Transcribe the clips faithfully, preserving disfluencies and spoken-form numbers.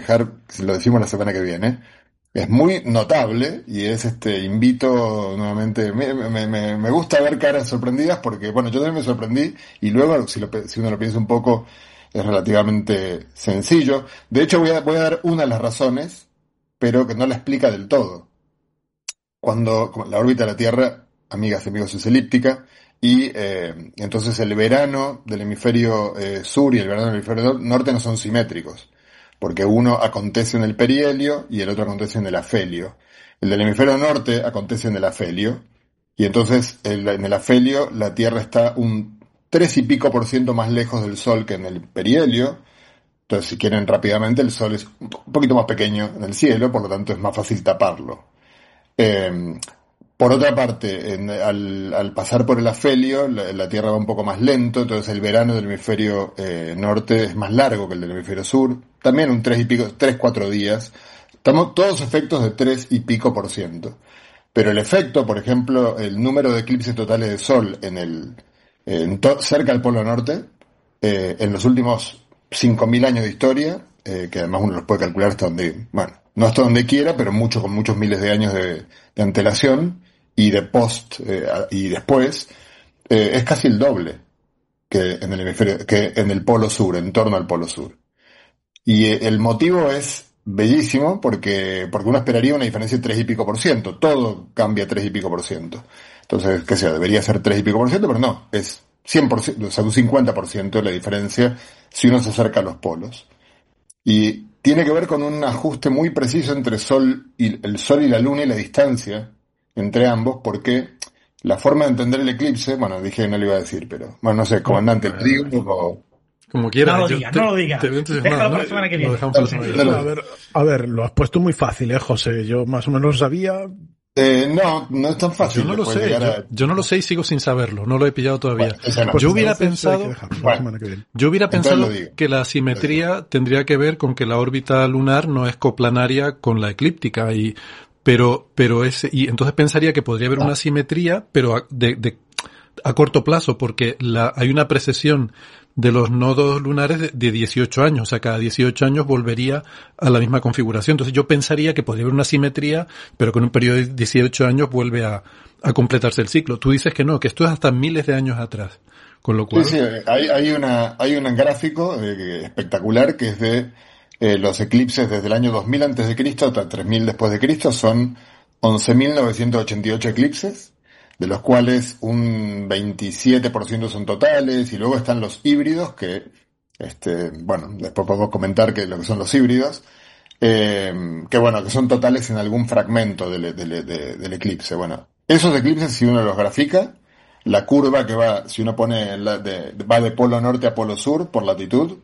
dejar, si lo decimos la semana que viene. Es muy notable y es, este, invito nuevamente, me, me, me, me gusta ver caras sorprendidas porque, bueno, yo también me sorprendí y luego, si, lo, si uno lo piensa un poco, es relativamente sencillo. De hecho, voy a, voy a dar una de las razones, pero que no la explica del todo. Cuando como la órbita de la Tierra, amigas y amigos, es elíptica, y eh, entonces el verano del hemisferio eh, sur y el verano del hemisferio norte no son simétricos, porque uno acontece en el perihelio y el otro acontece en el afelio. El del hemisferio norte acontece en el afelio, y entonces el, en el afelio la Tierra está un tres y pico por ciento más lejos del Sol que en el perihelio. Entonces, si quieren rápidamente, el Sol es un poquito más pequeño en el cielo, por lo tanto es más fácil taparlo. Eh, por otra parte, en, al, al pasar por el afelio, la, la Tierra va un poco más lento, entonces el verano del hemisferio eh, norte es más largo que el del hemisferio sur, también un tres y pico, tres, cuatro días. Estamos todos efectos de tres y pico por ciento. Pero el efecto, por ejemplo, el número de eclipses totales de Sol en el, en to, cerca del Polo Norte, eh, en los últimos cinco mil años de historia, eh, que además uno los puede calcular hasta donde, bueno, no hasta donde quiera, pero mucho, con muchos miles de años de, de antelación y de post eh, y después, eh, es casi el doble que en el hemisferio, que en el Polo Sur, en torno al Polo Sur. Y eh, el motivo es bellísimo porque, porque uno esperaría una diferencia de tres y pico por ciento. Todo cambia tres y pico por ciento. Entonces, qué sé, debería ser tres y pico por ciento, pero no, es cien por ciento, o sea, un cincuenta por ciento la diferencia si uno se acerca a los polos. Y tiene que ver con un ajuste muy preciso entre sol y, el Sol y la Luna y la distancia entre ambos, porque la forma de entender el eclipse, bueno, dije que no lo iba a decir, pero, bueno, no sé, comandante, ¿lo digo o...? Como quieras. No lo digas, no lo digas. Déjalo para la semana que viene. A ver, a ver, lo has puesto muy fácil, ¿eh, José? Yo más o menos lo sabía... Eh, no, no es tan fácil. Yo no lo sé, a... yo, yo no lo sé y sigo sin saberlo, no lo he pillado todavía. Bueno, no. Yo hubiera pensado, bueno, yo hubiera pensado que la simetría tendría que ver con que la órbita lunar no es coplanaria con la eclíptica y, pero, pero ese, y entonces pensaría que podría haber ah. una simetría, pero de, de, a corto plazo, porque la, hay una precesión de los nodos lunares de, de dieciocho años, o sea, cada dieciocho años volvería a la misma configuración. Entonces yo pensaría que podría haber una simetría, pero con un periodo de dieciocho años vuelve a, a completarse el ciclo. Tú dices que no, que esto es hasta miles de años atrás. Con lo cual... Sí, sí, hay, hay una, hay un gráfico eh, espectacular que es de eh, los eclipses desde el año dos mil antes de Cristo hasta tres mil después de Cristo. Son once mil novecientos ochenta y ocho eclipses, de los cuales un veintisiete por ciento son totales, y luego están los híbridos, que, este, bueno, después podemos comentar que lo que son los híbridos, eh, que bueno, que son totales en algún fragmento del, del, del, del eclipse. Bueno, esos eclipses, si uno los grafica, la curva que va, si uno pone, la de, va de polo norte a polo sur por latitud,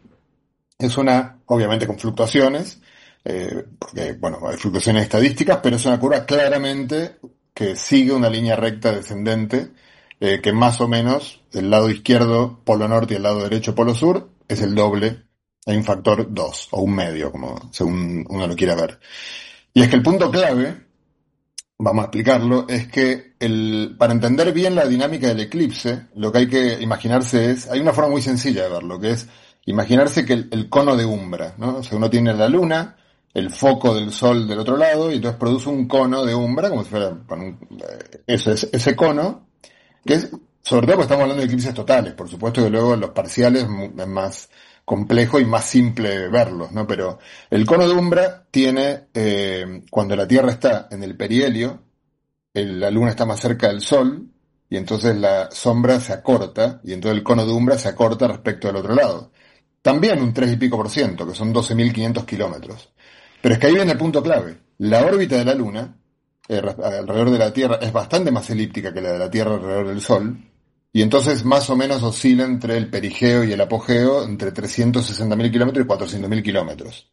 es una, obviamente con fluctuaciones, eh, porque, bueno, hay fluctuaciones estadísticas, pero es una curva claramente que sigue una línea recta descendente, eh, que más o menos el lado izquierdo polo norte y el lado derecho polo sur es el doble, hay un factor dos o un medio, como según uno lo quiera ver. Y es que el punto clave, vamos a explicarlo, es que el, para entender bien la dinámica del eclipse, lo que hay que imaginarse es, hay una forma muy sencilla de verlo, que es imaginarse que el, el cono de umbra, ¿no? O sea, uno tiene la luna, el foco del sol del otro lado, y entonces produce un cono de umbra, como si fuera un, ese, ese cono, que es, sobre todo porque estamos hablando de eclipses totales, por supuesto que luego los parciales es más complejo y más simple verlos, ¿no? Pero el cono de umbra tiene, eh, cuando la Tierra está en el perihelio, el, la luna está más cerca del sol, y entonces la sombra se acorta, y entonces el cono de umbra se acorta respecto al otro lado. También un tres y pico por ciento, que son doce mil quinientos kilómetros. Pero es que ahí viene el punto clave. La órbita de la Luna, eh, alrededor de la Tierra, es bastante más elíptica que la de la Tierra alrededor del Sol, y entonces más o menos oscila entre el perigeo y el apogeo, entre trescientos sesenta mil kilómetros y cuatrocientos mil kilómetros.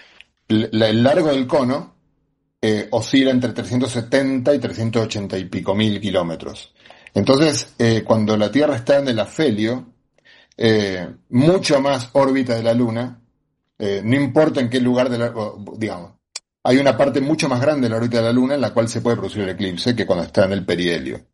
El, el largo del cono eh, oscila entre trescientos setenta y trescientos ochenta y pico mil kilómetros. Entonces, eh, cuando la Tierra está en el afelio, eh, mucho más órbita de la Luna, Eh, no importa en qué lugar de la, digamos, hay una parte mucho más grande de la órbita de la Luna en la cual se puede producir el eclipse que cuando está en el perihelio.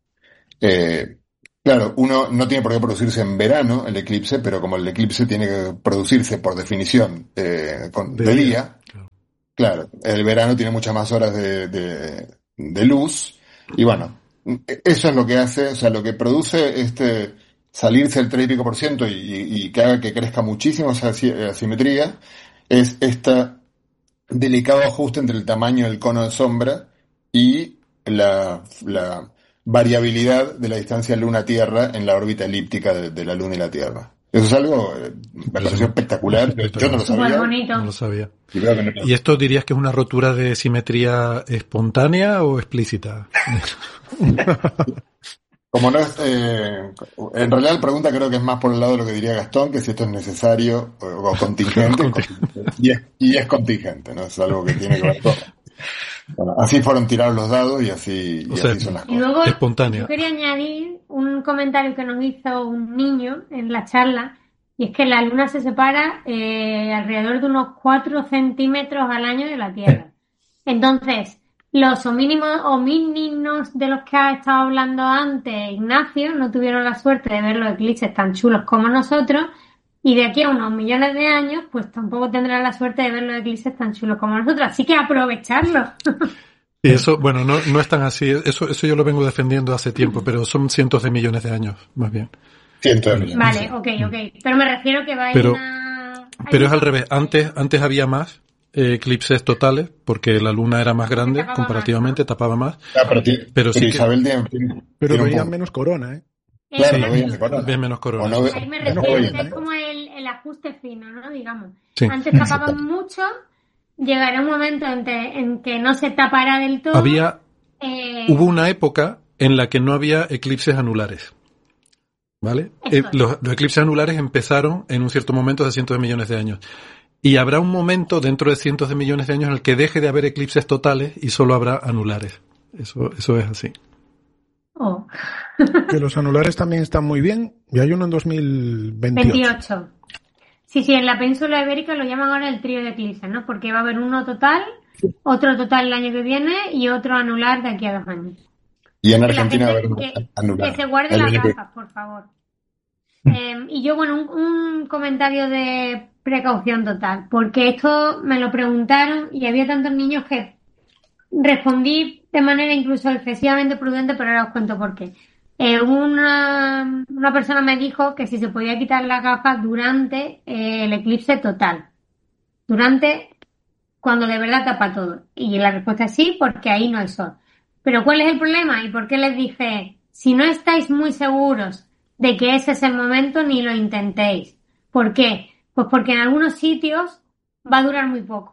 Eh, claro, uno no tiene por qué producirse en verano el eclipse, pero como el eclipse tiene que producirse por definición eh, con, de, de día, día claro, el verano tiene muchas más horas de, de, de luz, y bueno, eso es lo que hace, o sea, lo que produce este salirse el tres y pico por ciento y, y, y que haga que crezca muchísimo esa asimetría, es este delicado ajuste entre el tamaño del cono de sombra y la, la variabilidad de la distancia Luna-Tierra en la órbita elíptica de, de la Luna y la Tierra. Eso es algo, eh, me pareció espectacular. Yo no lo sabía. Bonito. No lo sabía. Y, no... ¿Y esto dirías que es una rotura de simetría espontánea o explícita? Como no es, eh, en realidad la pregunta creo que es más por el lado de lo que diría Gastón, que si esto es necesario o, o contingente, y, es, y es contingente, ¿no? Es algo que tiene que ver con... Bueno, así fueron tirados los dados y así, y sea, así son las cosas. Y luego, espontánea. Yo quería añadir un comentario que nos hizo un niño en la charla, y es que la Luna se separa eh, alrededor de unos cuatro centímetros al año de la Tierra. Entonces, los homínimos, homínidos de los que ha estado hablando antes Ignacio no tuvieron la suerte de ver los eclipses tan chulos como nosotros, y de aquí a unos millones de años, pues tampoco tendrán la suerte de ver los eclipses tan chulos como nosotros. Así que aprovecharlo. Y eso, bueno, no, no es tan así. Eso, eso yo lo vengo defendiendo hace tiempo, pero son cientos de millones de años, más bien. Cientos de millones. Vale, ok, ok. Pero me refiero que va a ir pero, a... Pero es al revés. Antes, antes había más eh, eclipses totales, porque la Luna era más grande, tapaba comparativamente, más, ¿no? tapaba más. Ah, pero tí, pero sí Isabel que... tiene, pero veían menos corona, ¿eh? Claro, no veían corona. Ven menos corona. No ve, ahí me refiero, no veían, es ¿eh? como el, el ajuste fino, ¿no? Digamos. Sí. Antes tapaban mucho, llegará un momento en, te, en que no se tapará del todo. Había, eh... hubo una época en la que no había eclipses anulares. ¿Vale? Eh, los, los eclipses anulares empezaron en un cierto momento hace cientos de millones de años. Y habrá un momento dentro de cientos de millones de años en el que deje de haber eclipses totales y solo habrá anulares. Eso, eso es así. Oh. Que los anulares también están muy bien. Y hay uno en dos mil veintiocho. veintiocho. Sí, sí, en la península ibérica lo llaman ahora el trío de eclipses, ¿no? Porque va a haber uno total, otro total el año que viene y otro anular de aquí a dos años. Y en Argentina va a haber que, anular. Que se guarde las gafas, por favor. Eh, y yo, bueno, un, un comentario de precaución total, porque esto me lo preguntaron y había tantos niños que respondí de manera incluso excesivamente prudente, pero ahora os cuento por qué. Eh, una, una persona me dijo que si se podía quitar las gafas durante eh, el eclipse total. Durante, cuando de verdad tapa todo. Y la respuesta es sí, porque ahí no hay sol. Pero ¿cuál es el problema? ¿Y por qué les dije, si no estáis muy seguros de que ese es el momento, ni lo intentéis? ¿Por qué? Pues porque en algunos sitios va a durar muy poco.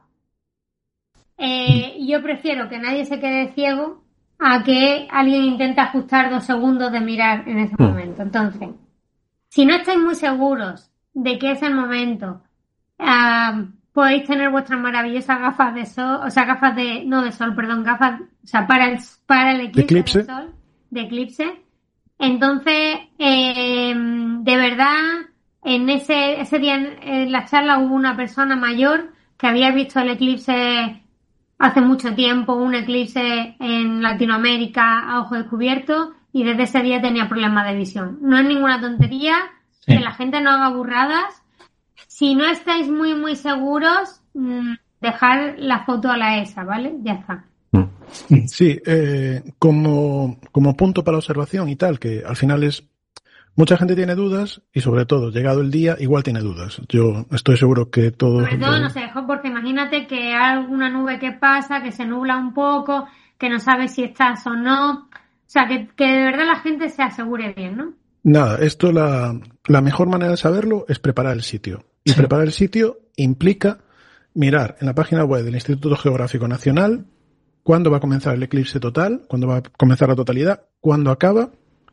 Eh, yo prefiero que nadie se quede ciego a que alguien intente ajustar dos segundos de mirar en ese momento. Entonces, si no estáis muy seguros de que es el momento, uh, podéis tener vuestras maravillosas gafas de sol, o sea, gafas de, no de sol, perdón, gafas, o sea, para el, para el eclipse, eclipse. de sol, de eclipse. Entonces, eh, de verdad, en ese, ese día en, en la charla hubo una persona mayor que había visto el eclipse hace mucho tiempo, un eclipse en Latinoamérica a ojo descubierto, y desde ese día tenía problemas de visión. No es ninguna tontería, sí. Que la gente no haga burradas. Si no estáis muy, muy seguros, dejar la foto a la E S A, ¿vale? Ya está. Sí, eh, como, como punto para observación y tal, que al final es... Mucha gente tiene dudas y, sobre todo, llegado el día, igual tiene dudas. Yo estoy seguro que todo... Sobre todo no se dejó, porque imagínate que hay alguna nube que pasa, que se nubla un poco, que no sabes si estás o no. O sea, que, que de verdad la gente se asegure bien, ¿no? Nada, esto la, la mejor manera de saberlo es preparar el sitio. Y sí. Preparar el sitio implica mirar en la página web del Instituto Geográfico Nacional cuándo va a comenzar el eclipse total, cuándo va a comenzar la totalidad, cuándo acaba...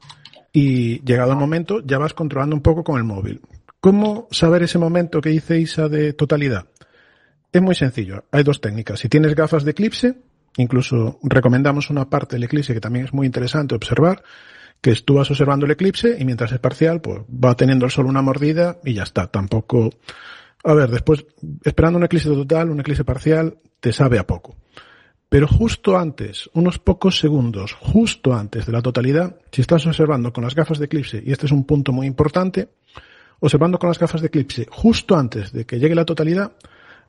Y llegado el momento, ya vas controlando un poco con el móvil. ¿Cómo saber ese momento que dice Isa de totalidad? Es muy sencillo. Hay dos técnicas. Si tienes gafas de eclipse, incluso recomendamos una parte del eclipse que también es muy interesante observar, que es tú vas observando el eclipse y mientras es parcial, pues va teniendo el sol una mordida y ya está. Tampoco... A ver, después, esperando un eclipse total, un eclipse parcial, te sabe a poco. Pero justo antes, unos pocos segundos, justo antes de la totalidad, si estás observando con las gafas de eclipse, y este es un punto muy importante, observando con las gafas de eclipse justo antes de que llegue la totalidad,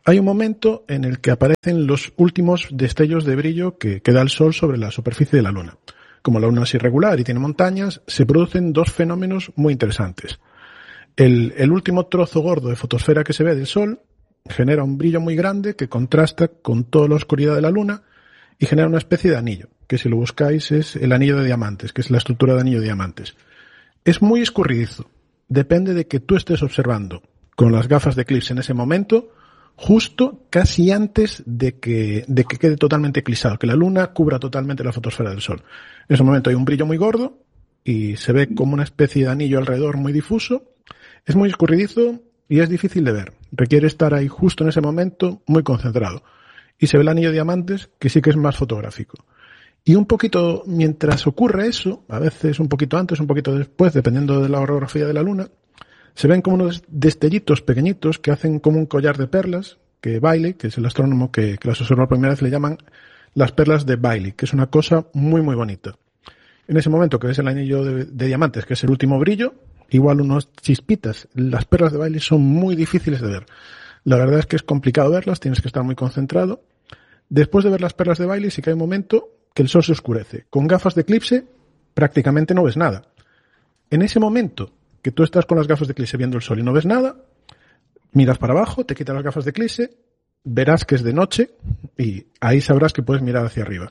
hay un momento en el que aparecen los últimos destellos de brillo que, que da el Sol sobre la superficie de la Luna. Como la Luna es irregular y tiene montañas, se producen dos fenómenos muy interesantes. El, el último trozo gordo de fotosfera que se ve del Sol genera un brillo muy grande que contrasta con toda la oscuridad de la Luna y genera una especie de anillo, que si lo buscáis es el anillo de diamantes, que es la estructura de anillo de diamantes. Es muy escurridizo. Depende de que tú estés observando con las gafas de eclipse en ese momento, justo casi antes de que, de que quede totalmente eclipsado, que la Luna cubra totalmente la fotosfera del Sol. En ese momento hay un brillo muy gordo y se ve como una especie de anillo alrededor muy difuso. Es muy escurridizo y es difícil de ver. Requiere estar ahí justo en ese momento muy concentrado. Y se ve el anillo de diamantes, que sí que es más fotográfico. Y un poquito, mientras ocurre eso, a veces un poquito antes, un poquito después, dependiendo de la orografía de la Luna, se ven como unos destellitos pequeñitos que hacen como un collar de perlas, que Bailey, que es el astrónomo que, que las observó por primera vez, le llaman las perlas de Bailey, que es una cosa muy muy bonita. En ese momento que ves el anillo de, de diamantes, que es el último brillo, igual unos chispitas. Las perlas de Bailey son muy difíciles de ver. La verdad es que es complicado verlas, tienes que estar muy concentrado. Después de ver las perlas de Bailey, sí que hay un momento que el Sol se oscurece. Con gafas de eclipse prácticamente no ves nada. En ese momento que tú estás con las gafas de eclipse viendo el Sol y no ves nada, miras para abajo, te quitas las gafas de eclipse, verás que es de noche y ahí sabrás que puedes mirar hacia arriba.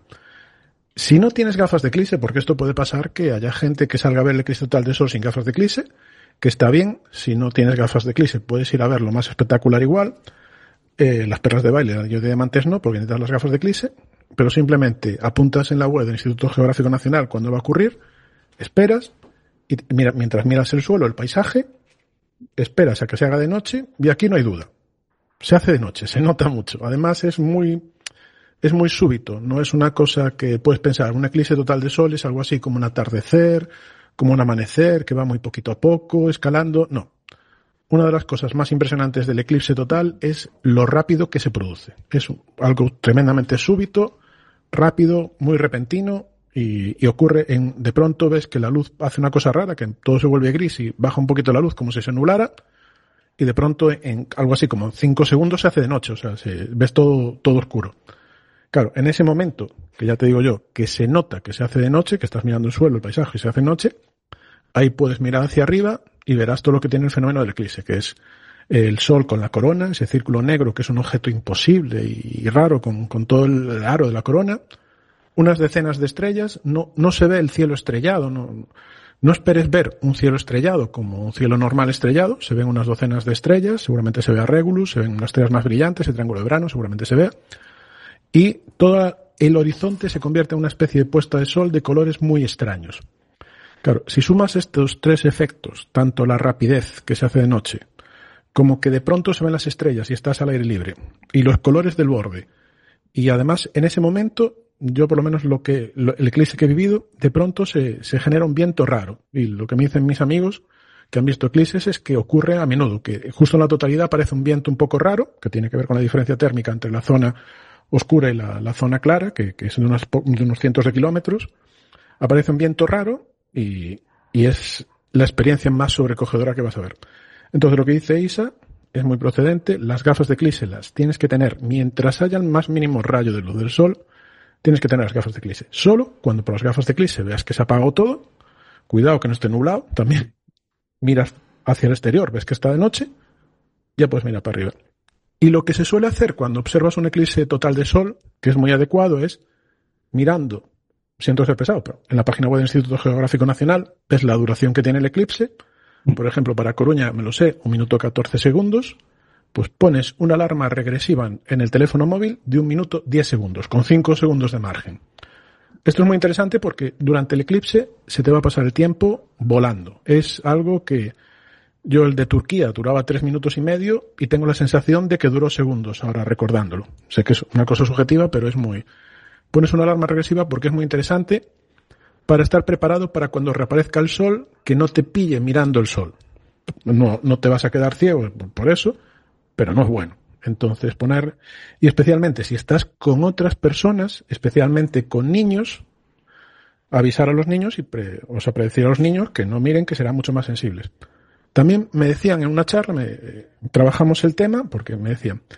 Si no tienes gafas de eclipse, porque esto puede pasar que haya gente que salga a ver el eclipse total del Sol sin gafas de eclipse, que está bien. Si no tienes gafas de eclipse, puedes ir a ver lo más espectacular igual. Eh, las perlas de Bailey, el anillo de diamantes no, porque necesitas las gafas de eclipse, pero simplemente apuntas en la web del Instituto Geográfico Nacional cuando va a ocurrir, esperas, y mira, mientras miras el suelo, el paisaje, esperas a que se haga de noche, y aquí no hay duda. Se hace de noche, se nota mucho. Además es muy... Es muy súbito, no es una cosa que puedes pensar. Un eclipse total de Sol es algo así como un atardecer, como un amanecer, que va muy poquito a poco, escalando. No. Una de las cosas más impresionantes del eclipse total es lo rápido que se produce. Es algo tremendamente súbito, rápido, muy repentino, y, y ocurre en, de pronto ves que la luz hace una cosa rara, que todo se vuelve gris y baja un poquito la luz como si se nublara, y de pronto en algo así como cinco segundos se hace de noche, o sea, se, ves todo, todo oscuro. Claro, en ese momento, que ya te digo yo, que se nota que se hace de noche, que estás mirando el suelo, el paisaje y se hace noche, ahí puedes mirar hacia arriba y verás todo lo que tiene el fenómeno del eclipse, que es el Sol con la corona, ese círculo negro que es un objeto imposible y raro con, con todo el aro de la corona, unas decenas de estrellas, no, no se ve el cielo estrellado, no, no esperes ver un cielo estrellado como un cielo normal estrellado, se ven unas docenas de estrellas, seguramente se ve a Regulus, se ven unas estrellas más brillantes, el triángulo de Urano seguramente se ve. Y todo el horizonte se convierte en una especie de puesta de sol de colores muy extraños. Claro, si sumas estos tres efectos, tanto la rapidez que se hace de noche, como que de pronto se ven las estrellas y estás al aire libre, y los colores del borde, y además en ese momento, yo por lo menos lo que lo, el eclipse que he vivido, de pronto se, se genera un viento raro. Y lo que me dicen mis amigos que han visto eclipses es que ocurre a menudo, que justo en la totalidad aparece un viento un poco raro, que tiene que ver con la diferencia térmica entre la zona oscura y la, la zona clara, que, que es de, unas, de unos cientos de kilómetros. Aparece un viento raro y, y es la experiencia más sobrecogedora que vas a ver. Entonces lo que dice Isa es muy procedente. Las gafas de eclipse las tienes que tener mientras haya el más mínimo rayo de luz del Sol. Tienes que tener las gafas de eclipse. Solo cuando por las gafas de eclipse veas que se ha apagado todo, cuidado que no esté nublado, también miras hacia el exterior, ves que está de noche, ya puedes mirar para arriba. Y lo que se suele hacer cuando observas un eclipse total de Sol, que es muy adecuado, es mirando, siento ser pesado, pero en la página web del Instituto Geográfico Nacional ves la duración que tiene el eclipse. Por ejemplo, para Coruña, me lo sé, un minuto catorce segundos. Pues pones una alarma regresiva en el teléfono móvil de un minuto diez segundos, con cinco segundos de margen. Esto es muy interesante porque durante el eclipse se te va a pasar el tiempo volando. Es algo que yo, el de Turquía, duraba tres minutos y medio y tengo la sensación de que duró segundos ahora recordándolo. Sé que es una cosa subjetiva, pero es muy... Pones una alarma regresiva porque es muy interesante para estar preparado para cuando reaparezca el Sol, que no te pille mirando el Sol. No, no te vas a quedar ciego por eso, pero no es bueno. Entonces poner, y especialmente si estás con otras personas, especialmente con niños, avisar a los niños y pre, o sea, predecir a los niños que no miren, que serán mucho más sensibles. También me decían en una charla, me, eh, trabajamos el tema, porque me decían,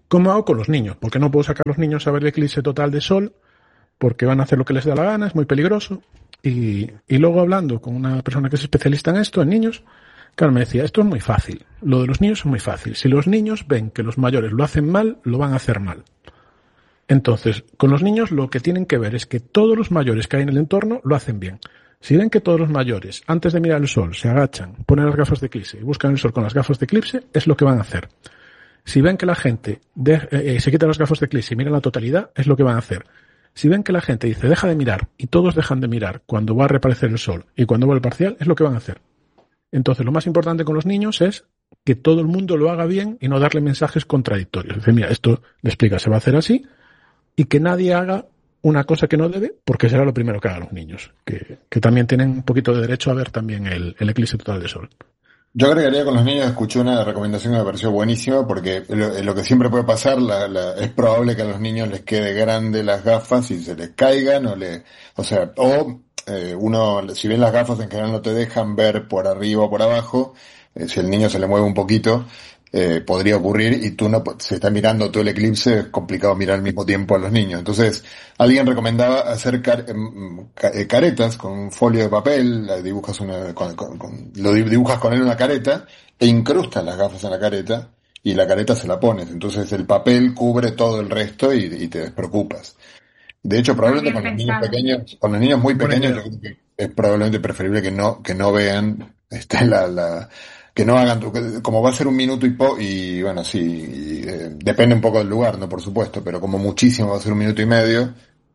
¿Cómo hago con los niños? Porque no puedo sacar a los niños a ver el eclipse total de sol, porque van a hacer lo que les da la gana, es muy peligroso. Y, y luego hablando con una persona que es especialista en esto, en niños, claro, me decía, esto es muy fácil. Lo de los niños es muy fácil. Si los niños ven que los mayores lo hacen mal, lo van a hacer mal. Entonces, con los niños lo que tienen que ver es que todos los mayores que hay en el entorno lo hacen bien. Si ven que todos los mayores, antes de mirar el sol, se agachan, ponen las gafas de eclipse y buscan el sol con las gafas de eclipse, es lo que van a hacer. Si ven que la gente de, eh, se quita las gafas de eclipse y mira la totalidad, es lo que van a hacer. Si ven que la gente dice, deja de mirar, y todos dejan de mirar cuando va a reaparecer el sol y cuando va el parcial, es lo que van a hacer. Entonces, lo más importante con los niños es que todo el mundo lo haga bien y no darle mensajes contradictorios. Es decir, mira, esto le explica, se va a hacer así, y que nadie haga una cosa que no debe, porque será lo primero que hagan los niños, que, que también tienen un poquito de derecho a ver también el, el eclipse total de sol. Yo agregaría con los niños, escuché una recomendación que me pareció buenísima, porque lo, lo que siempre puede pasar, la, la, es probable que a los niños les quede grande las gafas y se les caigan, o le, o sea, o eh, uno, si bien las gafas en general no te dejan ver por arriba o por abajo, eh, si el niño se le mueve un poquito, eh, podría ocurrir, y tú no, se está mirando todo el eclipse, es complicado mirar al mismo tiempo a los niños. Entonces, alguien recomendaba hacer car, eh, caretas con un folio de papel, dibujas una, con, con, con, lo dibujas con él una careta, e incrustas las gafas en la careta, y la careta se la pones. Entonces el papel cubre todo el resto y, y te despreocupas. De hecho, probablemente con los niños pequeños, con los niños muy pequeños, yo creo que es probablemente preferible que no, que no vean, este, la, la, que no hagan, como va a ser un minuto y po, y bueno, sí, y, eh, depende un poco del lugar, ¿no? Por supuesto, pero como muchísimo va a ser un minuto y medio,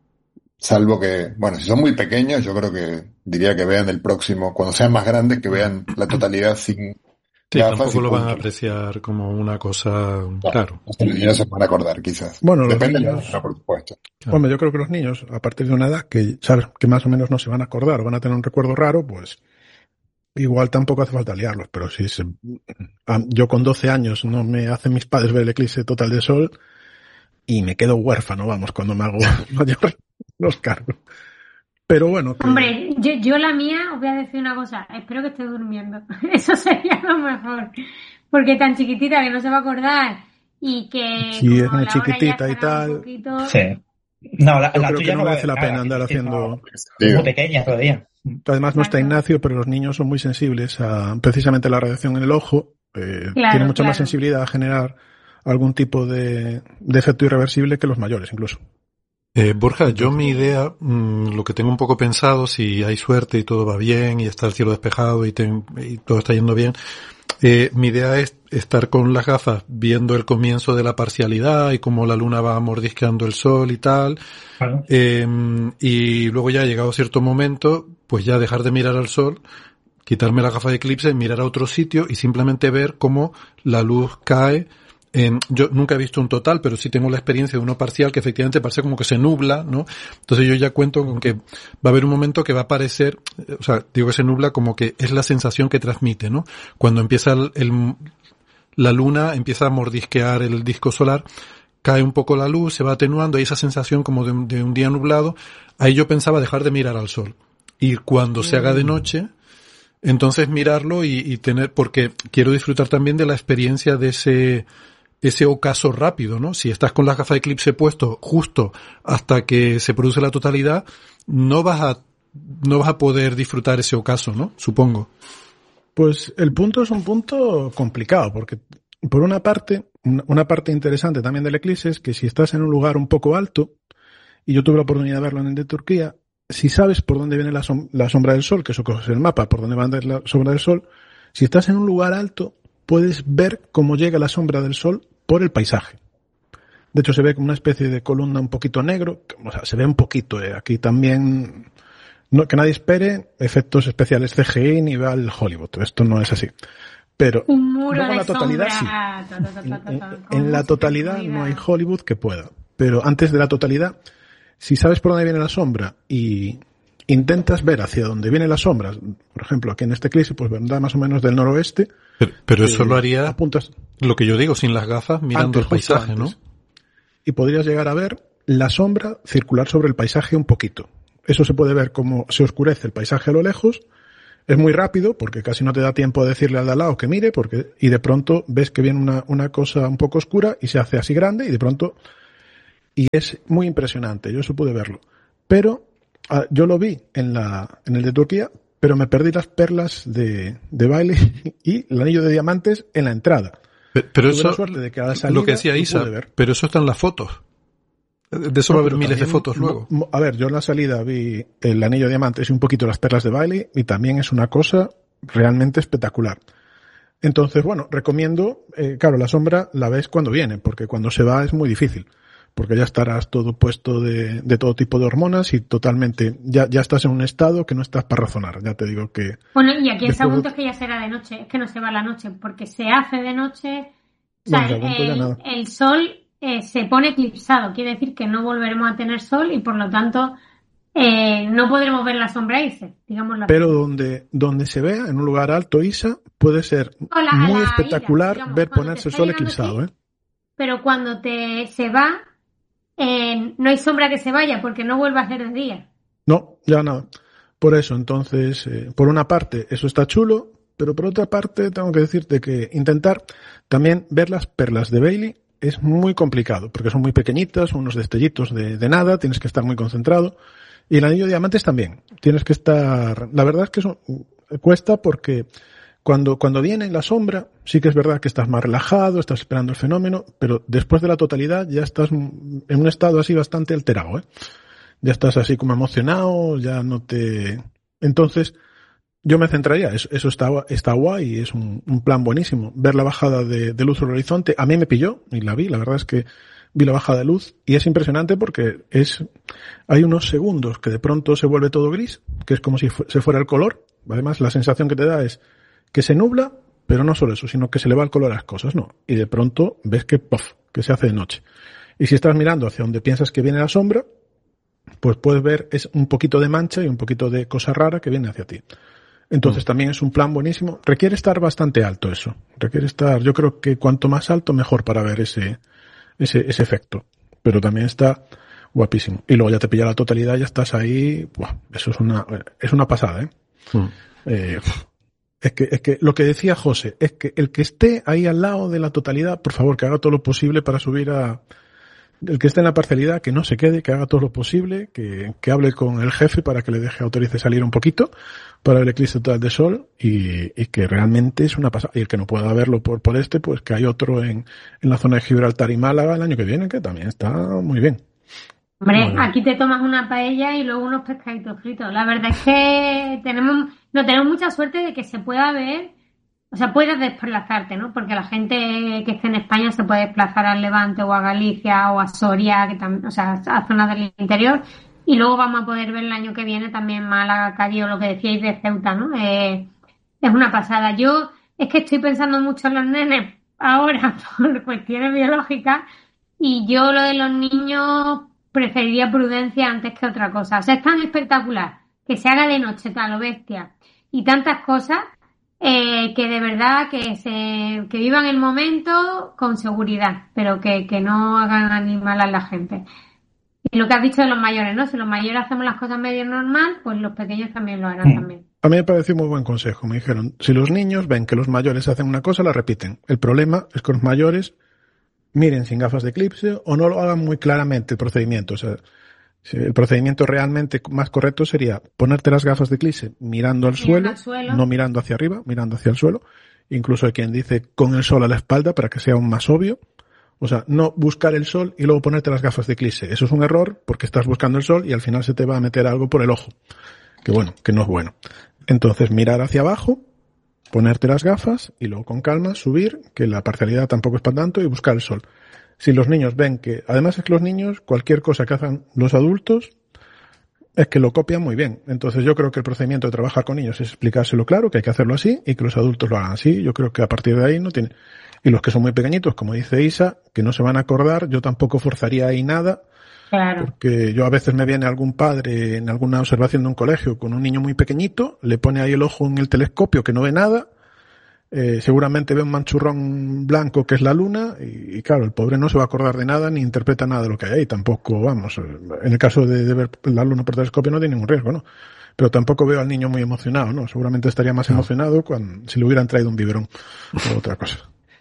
salvo que, bueno, si son muy pequeños, yo creo que diría que vean el próximo, cuando sean más grandes, que vean la totalidad sin sí, gafas. Tampoco lo van a apreciar como una cosa, claro. Los niños se van a acordar, quizás. Bueno, depende niños, de la edad, por supuesto. Claro. Bueno, yo creo que los niños, a partir de una edad que sabes que más o menos no se van a acordar o van a tener un recuerdo raro, pues igual tampoco hace falta liarlos, pero si se, yo con doce años no me hacen mis padres ver el eclipse total de sol y me quedo huérfano, vamos, cuando me hago mayor los cargo. Pero bueno. Que... Hombre, yo, yo la mía, os voy a decir una cosa, espero que esté durmiendo. Eso sería lo mejor. Porque tan chiquitita que no se va a acordar y que... Sí, es muy chiquitita y tal. Poquito... Sí. No, la, yo la creo tuya que no no merece la nada, pena andar haciendo... Es muy pequeña todavía. Además no está Ignacio, pero los niños son muy sensibles a precisamente la radiación en el ojo. Eh, claro, tienen mucha claro. más sensibilidad a generar algún tipo de, de efecto irreversible que los mayores incluso. Eh, Borja, yo mi idea, mmm, lo que tengo un poco pensado, si hay suerte y todo va bien y está el cielo despejado y, ten, y todo está yendo bien, eh, mi idea es estar con las gafas viendo el comienzo de la parcialidad y cómo la luna va mordisqueando el sol y tal, claro. eh, y luego ya llegado cierto momento, pues ya dejar de mirar al sol, quitarme la gafa de eclipse, mirar a otro sitio y simplemente ver cómo la luz cae. En, yo nunca he visto un total, pero sí tengo la experiencia de uno parcial que efectivamente parece como que se nubla, ¿no? Entonces yo ya cuento con que va a haber un momento que va a parecer, o sea, digo que se nubla como que es la sensación que transmite, ¿no? Cuando empieza el, el la luna empieza a mordisquear el disco solar, cae un poco la luz, se va atenuando, hay esa sensación como de, de un día nublado. Ahí yo pensaba dejar de mirar al sol. Y cuando se haga de noche, entonces mirarlo y, y tener, porque quiero disfrutar también de la experiencia de ese, ese ocaso rápido, ¿no? Si estás con las gafas de eclipse puesto justo hasta que se produce la totalidad, no vas a, no vas a poder disfrutar ese ocaso, ¿no? Supongo. Pues el punto es un punto complicado, porque por una parte, una parte interesante también del eclipse es que si estás en un lugar un poco alto, y yo tuve la oportunidad de verlo en el de Turquía, si sabes por dónde viene la, som- la sombra del sol, que eso coges el mapa, por dónde va a andar la sombra del sol, si estás en un lugar alto, puedes ver cómo llega la sombra del sol por el paisaje. De hecho, se ve como una especie de columna un poquito negro, o sea, se ve un poquito, eh. Aquí también, no, que nadie espere efectos especiales C G I ni nivel Hollywood, esto no es así. Pero un muro luego de en la totalidad sombra. sí. Ta, ta, ta, ta, ta, ta. En, en la totalidad no hay Hollywood que pueda. Pero antes de la totalidad, si sabes por dónde viene la sombra y intentas ver hacia dónde viene la sombra, por ejemplo, aquí en este eclipse, pues vendrá más o menos del noroeste. Pero, pero eso eh, lo haría, apuntas, lo que yo digo, sin las gafas, mirando antes, el paisaje, ¿no? Y podrías llegar a ver la sombra circular sobre el paisaje un poquito. Eso se puede ver como se oscurece el paisaje a lo lejos. es muy rápido porque casi no te da tiempo de decirle al de al lado que mire, porque, y de pronto ves que viene una, una cosa un poco oscura y se hace así grande y de pronto, y es muy impresionante, yo eso pude verlo. Pero, ah, yo lo vi en la, en el de Turquía, pero me perdí las perlas de, de baile y el anillo de diamantes en la entrada. Pero, pero eso, de que a la salida, lo que decía Isa, pero eso está en las fotos. De eso no, va a haber miles también, de fotos luego. A ver, yo en la salida vi el anillo de diamantes y un poquito las perlas de baile y también es una cosa realmente espectacular. Entonces, bueno, recomiendo, eh, claro, la sombra la ves cuando viene, porque cuando se va es muy difícil, porque ya estarás todo puesto de, de todo tipo de hormonas y totalmente, ya, ya estás en un estado que no estás para razonar, ya te digo que... Bueno, y aquí el segundo es que ya será de noche, es que no se va a la noche, porque se hace de noche, o sea, bueno, el, el, el sol... Eh, se pone eclipsado, quiere decir que no volveremos a tener sol y por lo tanto eh, no podremos ver la sombra Isa, digámoslo así. Pero donde, donde se vea, en un lugar alto, Isa, puede ser la, muy espectacular ira, digamos, ver ponerse el sol eclipsado. Así, ¿eh? Pero cuando te se va, eh, no hay sombra que se vaya porque no vuelve a ser de día. No, ya nada. Por eso, entonces, eh, por una parte, eso está chulo, pero por otra parte, tengo que decirte que intentar también ver las perlas de Bailey es muy complicado, porque son muy pequeñitas, unos destellitos de, de nada, tienes que estar muy concentrado. Y el anillo de diamantes también. Tienes que estar... La verdad es que eso cuesta porque cuando, cuando viene la sombra, sí que es verdad que estás más relajado, estás esperando el fenómeno, pero después de la totalidad ya estás en un estado así bastante alterado, ¿eh? Ya estás así como emocionado, ya no te... Entonces... Yo me centraría, eso, eso está, está guay, es un, un plan buenísimo. Ver la bajada de, de luz sobre el horizonte, a mí me pilló y la vi, la verdad es que vi la bajada de luz y es impresionante porque es, hay unos segundos que de pronto se vuelve todo gris, que es como si fu- se fuera el color. Además, la sensación que te da es que se nubla, pero no solo eso, sino que se le va el color a las cosas, ¿no? Y de pronto ves que, puff, que se hace de noche. Y si estás mirando hacia donde piensas que viene la sombra, pues puedes ver es un poquito de mancha y un poquito de cosa rara que viene hacia ti. Entonces también es un plan buenísimo. Requiere estar bastante alto eso. Requiere estar, yo creo que cuanto más alto mejor para ver ese, ese, ese efecto. Pero también está guapísimo. Y luego ya te pilla la totalidad, ya estás ahí, buah, eso es una, es una pasada, ¿eh? Mm. eh es que, es que lo que decía José, es que el que esté ahí al lado de la totalidad, por favor, que haga todo lo posible para subir a, el que esté en la parcialidad, que no se quede, que haga todo lo posible, que, que hable con el jefe para que le deje, autorice salir un poquito para el eclipse total de sol y, y que realmente es una pasada. Y el que no pueda verlo por, por este, pues que hay otro en, en la zona de Gibraltar y Málaga el año que viene, que también está muy bien. Hombre, bueno, aquí te tomas una paella y luego unos pescaditos fritos. La verdad es que tenemos, no tenemos mucha suerte de que se pueda ver, o sea, puedes desplazarte, ¿no? Porque la gente que esté en España se puede desplazar al Levante o a Galicia o a Soria, que también, o sea, a zonas del interior. Y luego vamos a poder ver el año que viene también Málaga, Cádiz o lo que decíais de Ceuta, ¿no? Eh, es una pasada. Yo es que estoy pensando mucho en los nenes ahora por cuestiones biológicas y yo lo de los niños preferiría prudencia antes que otra cosa. O sea, es tan espectacular que se haga de noche tal o bestia y tantas cosas eh, que de verdad que se que vivan el momento con seguridad, pero que, que no hagan animal a la gente. Y lo que has dicho de los mayores, ¿no? Si los mayores hacemos las cosas medio normal, pues los pequeños también lo harán mm. también. A mí me pareció muy buen consejo. Me dijeron, si los niños ven que los mayores hacen una cosa, la repiten. El problema es que los mayores miren sin gafas de eclipse o no lo hagan muy claramente el procedimiento. O sea, el procedimiento realmente más correcto sería ponerte las gafas de eclipse mirando al, suelo, al suelo, no mirando hacia arriba, mirando hacia el suelo. Incluso hay quien dice con el sol a la espalda para que sea aún más obvio. O sea, no buscar el sol y luego ponerte las gafas de eclipse. Eso es un error porque estás buscando el sol y al final se te va a meter algo por el ojo. Que bueno, que no es bueno. Entonces mirar hacia abajo, ponerte las gafas y luego con calma subir, que la parcialidad tampoco es para tanto, y buscar el sol. Si los niños ven que, además es que los niños, cualquier cosa que hagan los adultos, es que lo copian muy bien. Entonces yo creo que el procedimiento de trabajar con niños es explicárselo claro, que hay que hacerlo así y que los adultos lo hagan así. Yo creo que a partir de ahí no tiene... Y los que son muy pequeñitos, como dice Isa, que no se van a acordar, yo tampoco forzaría ahí nada. Claro. Porque yo a veces me viene algún padre en alguna observación de un colegio con un niño muy pequeñito, le pone ahí el ojo en el telescopio que no ve nada, eh, seguramente ve un manchurrón blanco que es la luna y, y claro, el pobre no se va a acordar de nada ni interpreta nada de lo que hay ahí. Tampoco, vamos, en el caso de, de ver la luna por telescopio no tiene ningún riesgo, ¿no? Pero tampoco veo al niño muy emocionado, ¿no? Seguramente estaría más no. emocionado cuando, si le hubieran traído un biberón o otra cosa.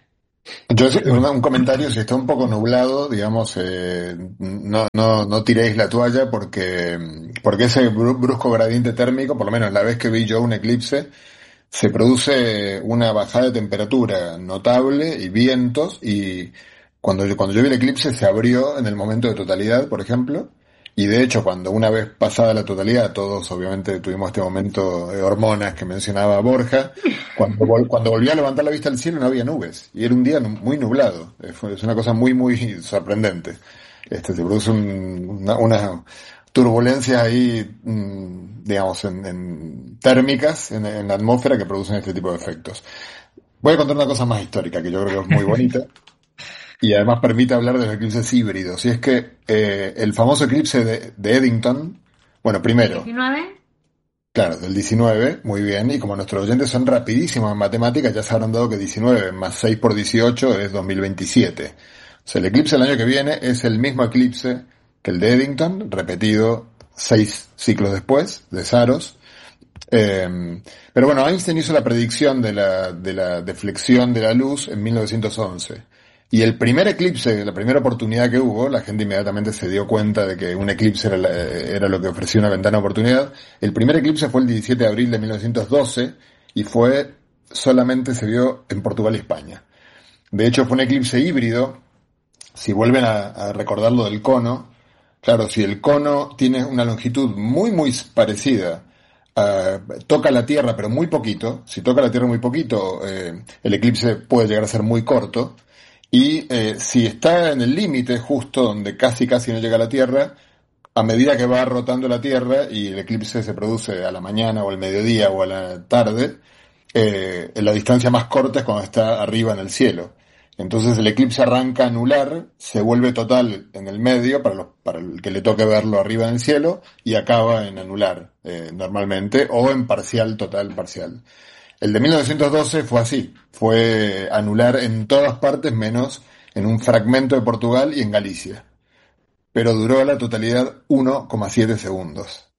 Yo, un comentario, si está un poco nublado, digamos, eh, no, no, no tiréis la toalla porque, porque ese brusco gradiente térmico, por lo menos la vez que vi yo un eclipse, se produce una bajada de temperatura notable y vientos, y cuando yo, cuando yo vi el eclipse se abrió en el momento de totalidad, por ejemplo, y de hecho cuando una vez pasada la totalidad, todos obviamente tuvimos este momento de hormonas que mencionaba Borja, cuando, vol, cuando volví a levantar la vista al cielo no había nubes, y era un día muy nublado, es una cosa muy muy sorprendente. Este, se produce un, una, una turbulencias ahí, digamos, en, en térmicas en, en la atmósfera que producen este tipo de efectos. Voy a contar una cosa más histórica que yo creo que es muy bonita y además permite hablar de los eclipses híbridos. Y es que eh, el famoso eclipse de, de Eddington, bueno, primero... ¿diecinueve? Claro, del diecinueve, muy bien, y como nuestros oyentes son rapidísimos en matemáticas, ya se habrán dado que diecinueve más seis por dieciocho es dos mil veintisiete. O sea, el eclipse del año que viene es el mismo eclipse que el de Eddington, repetido seis ciclos después, de Saros. Eh, pero bueno, Einstein hizo la predicción de la, de la deflexión de la luz en mil novecientos once. Y el primer eclipse, la primera oportunidad que hubo, la gente inmediatamente se dio cuenta de que un eclipse era, la, era lo que ofrecía una ventana de oportunidad. El primer eclipse fue el diecisiete de abril de mil novecientos doce y fue, solamente se vio en Portugal y España. De hecho, fue un eclipse híbrido. Si vuelven a, a recordar lo del cono, claro, si el cono tiene una longitud muy, muy parecida, uh, toca la Tierra, pero muy poquito, si toca la Tierra muy poquito, eh, el eclipse puede llegar a ser muy corto, y eh, si está en el límite, justo donde casi casi no llega a la Tierra, a medida que va rotando la Tierra y el eclipse se produce a la mañana o al mediodía o a la tarde, eh, la distancia más corta es cuando está arriba en el cielo. Entonces el eclipse arranca anular, se vuelve total en el medio para, los, para el que le toque verlo arriba en el cielo y acaba en anular eh, normalmente, o en parcial, total, parcial. El de mil novecientos doce fue así, fue anular en todas partes menos en un fragmento de Portugal y en Galicia. Pero duró la totalidad uno coma siete segundos.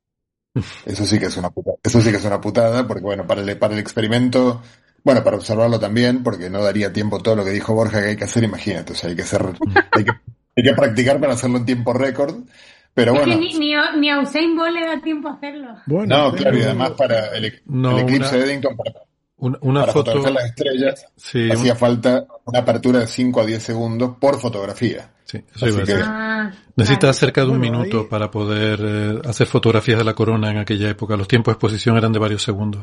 Eso sí que es una putada, eso sí que es una putada, porque bueno, para el, para el experimento... Bueno, para observarlo también, porque no daría tiempo todo lo que dijo Borja que hay que hacer, imagínate, o sea, hay que hacer, hay que, hay que practicar para hacerlo en tiempo récord, pero bueno. Es que ni, ni, ni a Usain Bolt le da tiempo a hacerlo. Bueno, no, claro, y además para el, no, el eclipse una, de Eddington, para, una, una para foto, fotografiar las estrellas, sí, hacía un... falta una apertura de cinco a diez segundos por fotografía. Sí, eso iba a decir. Ah, necesitas claro. cerca de un bueno, minuto ahí... para poder eh, hacer fotografías de la corona en aquella época. Los tiempos de exposición eran de varios segundos.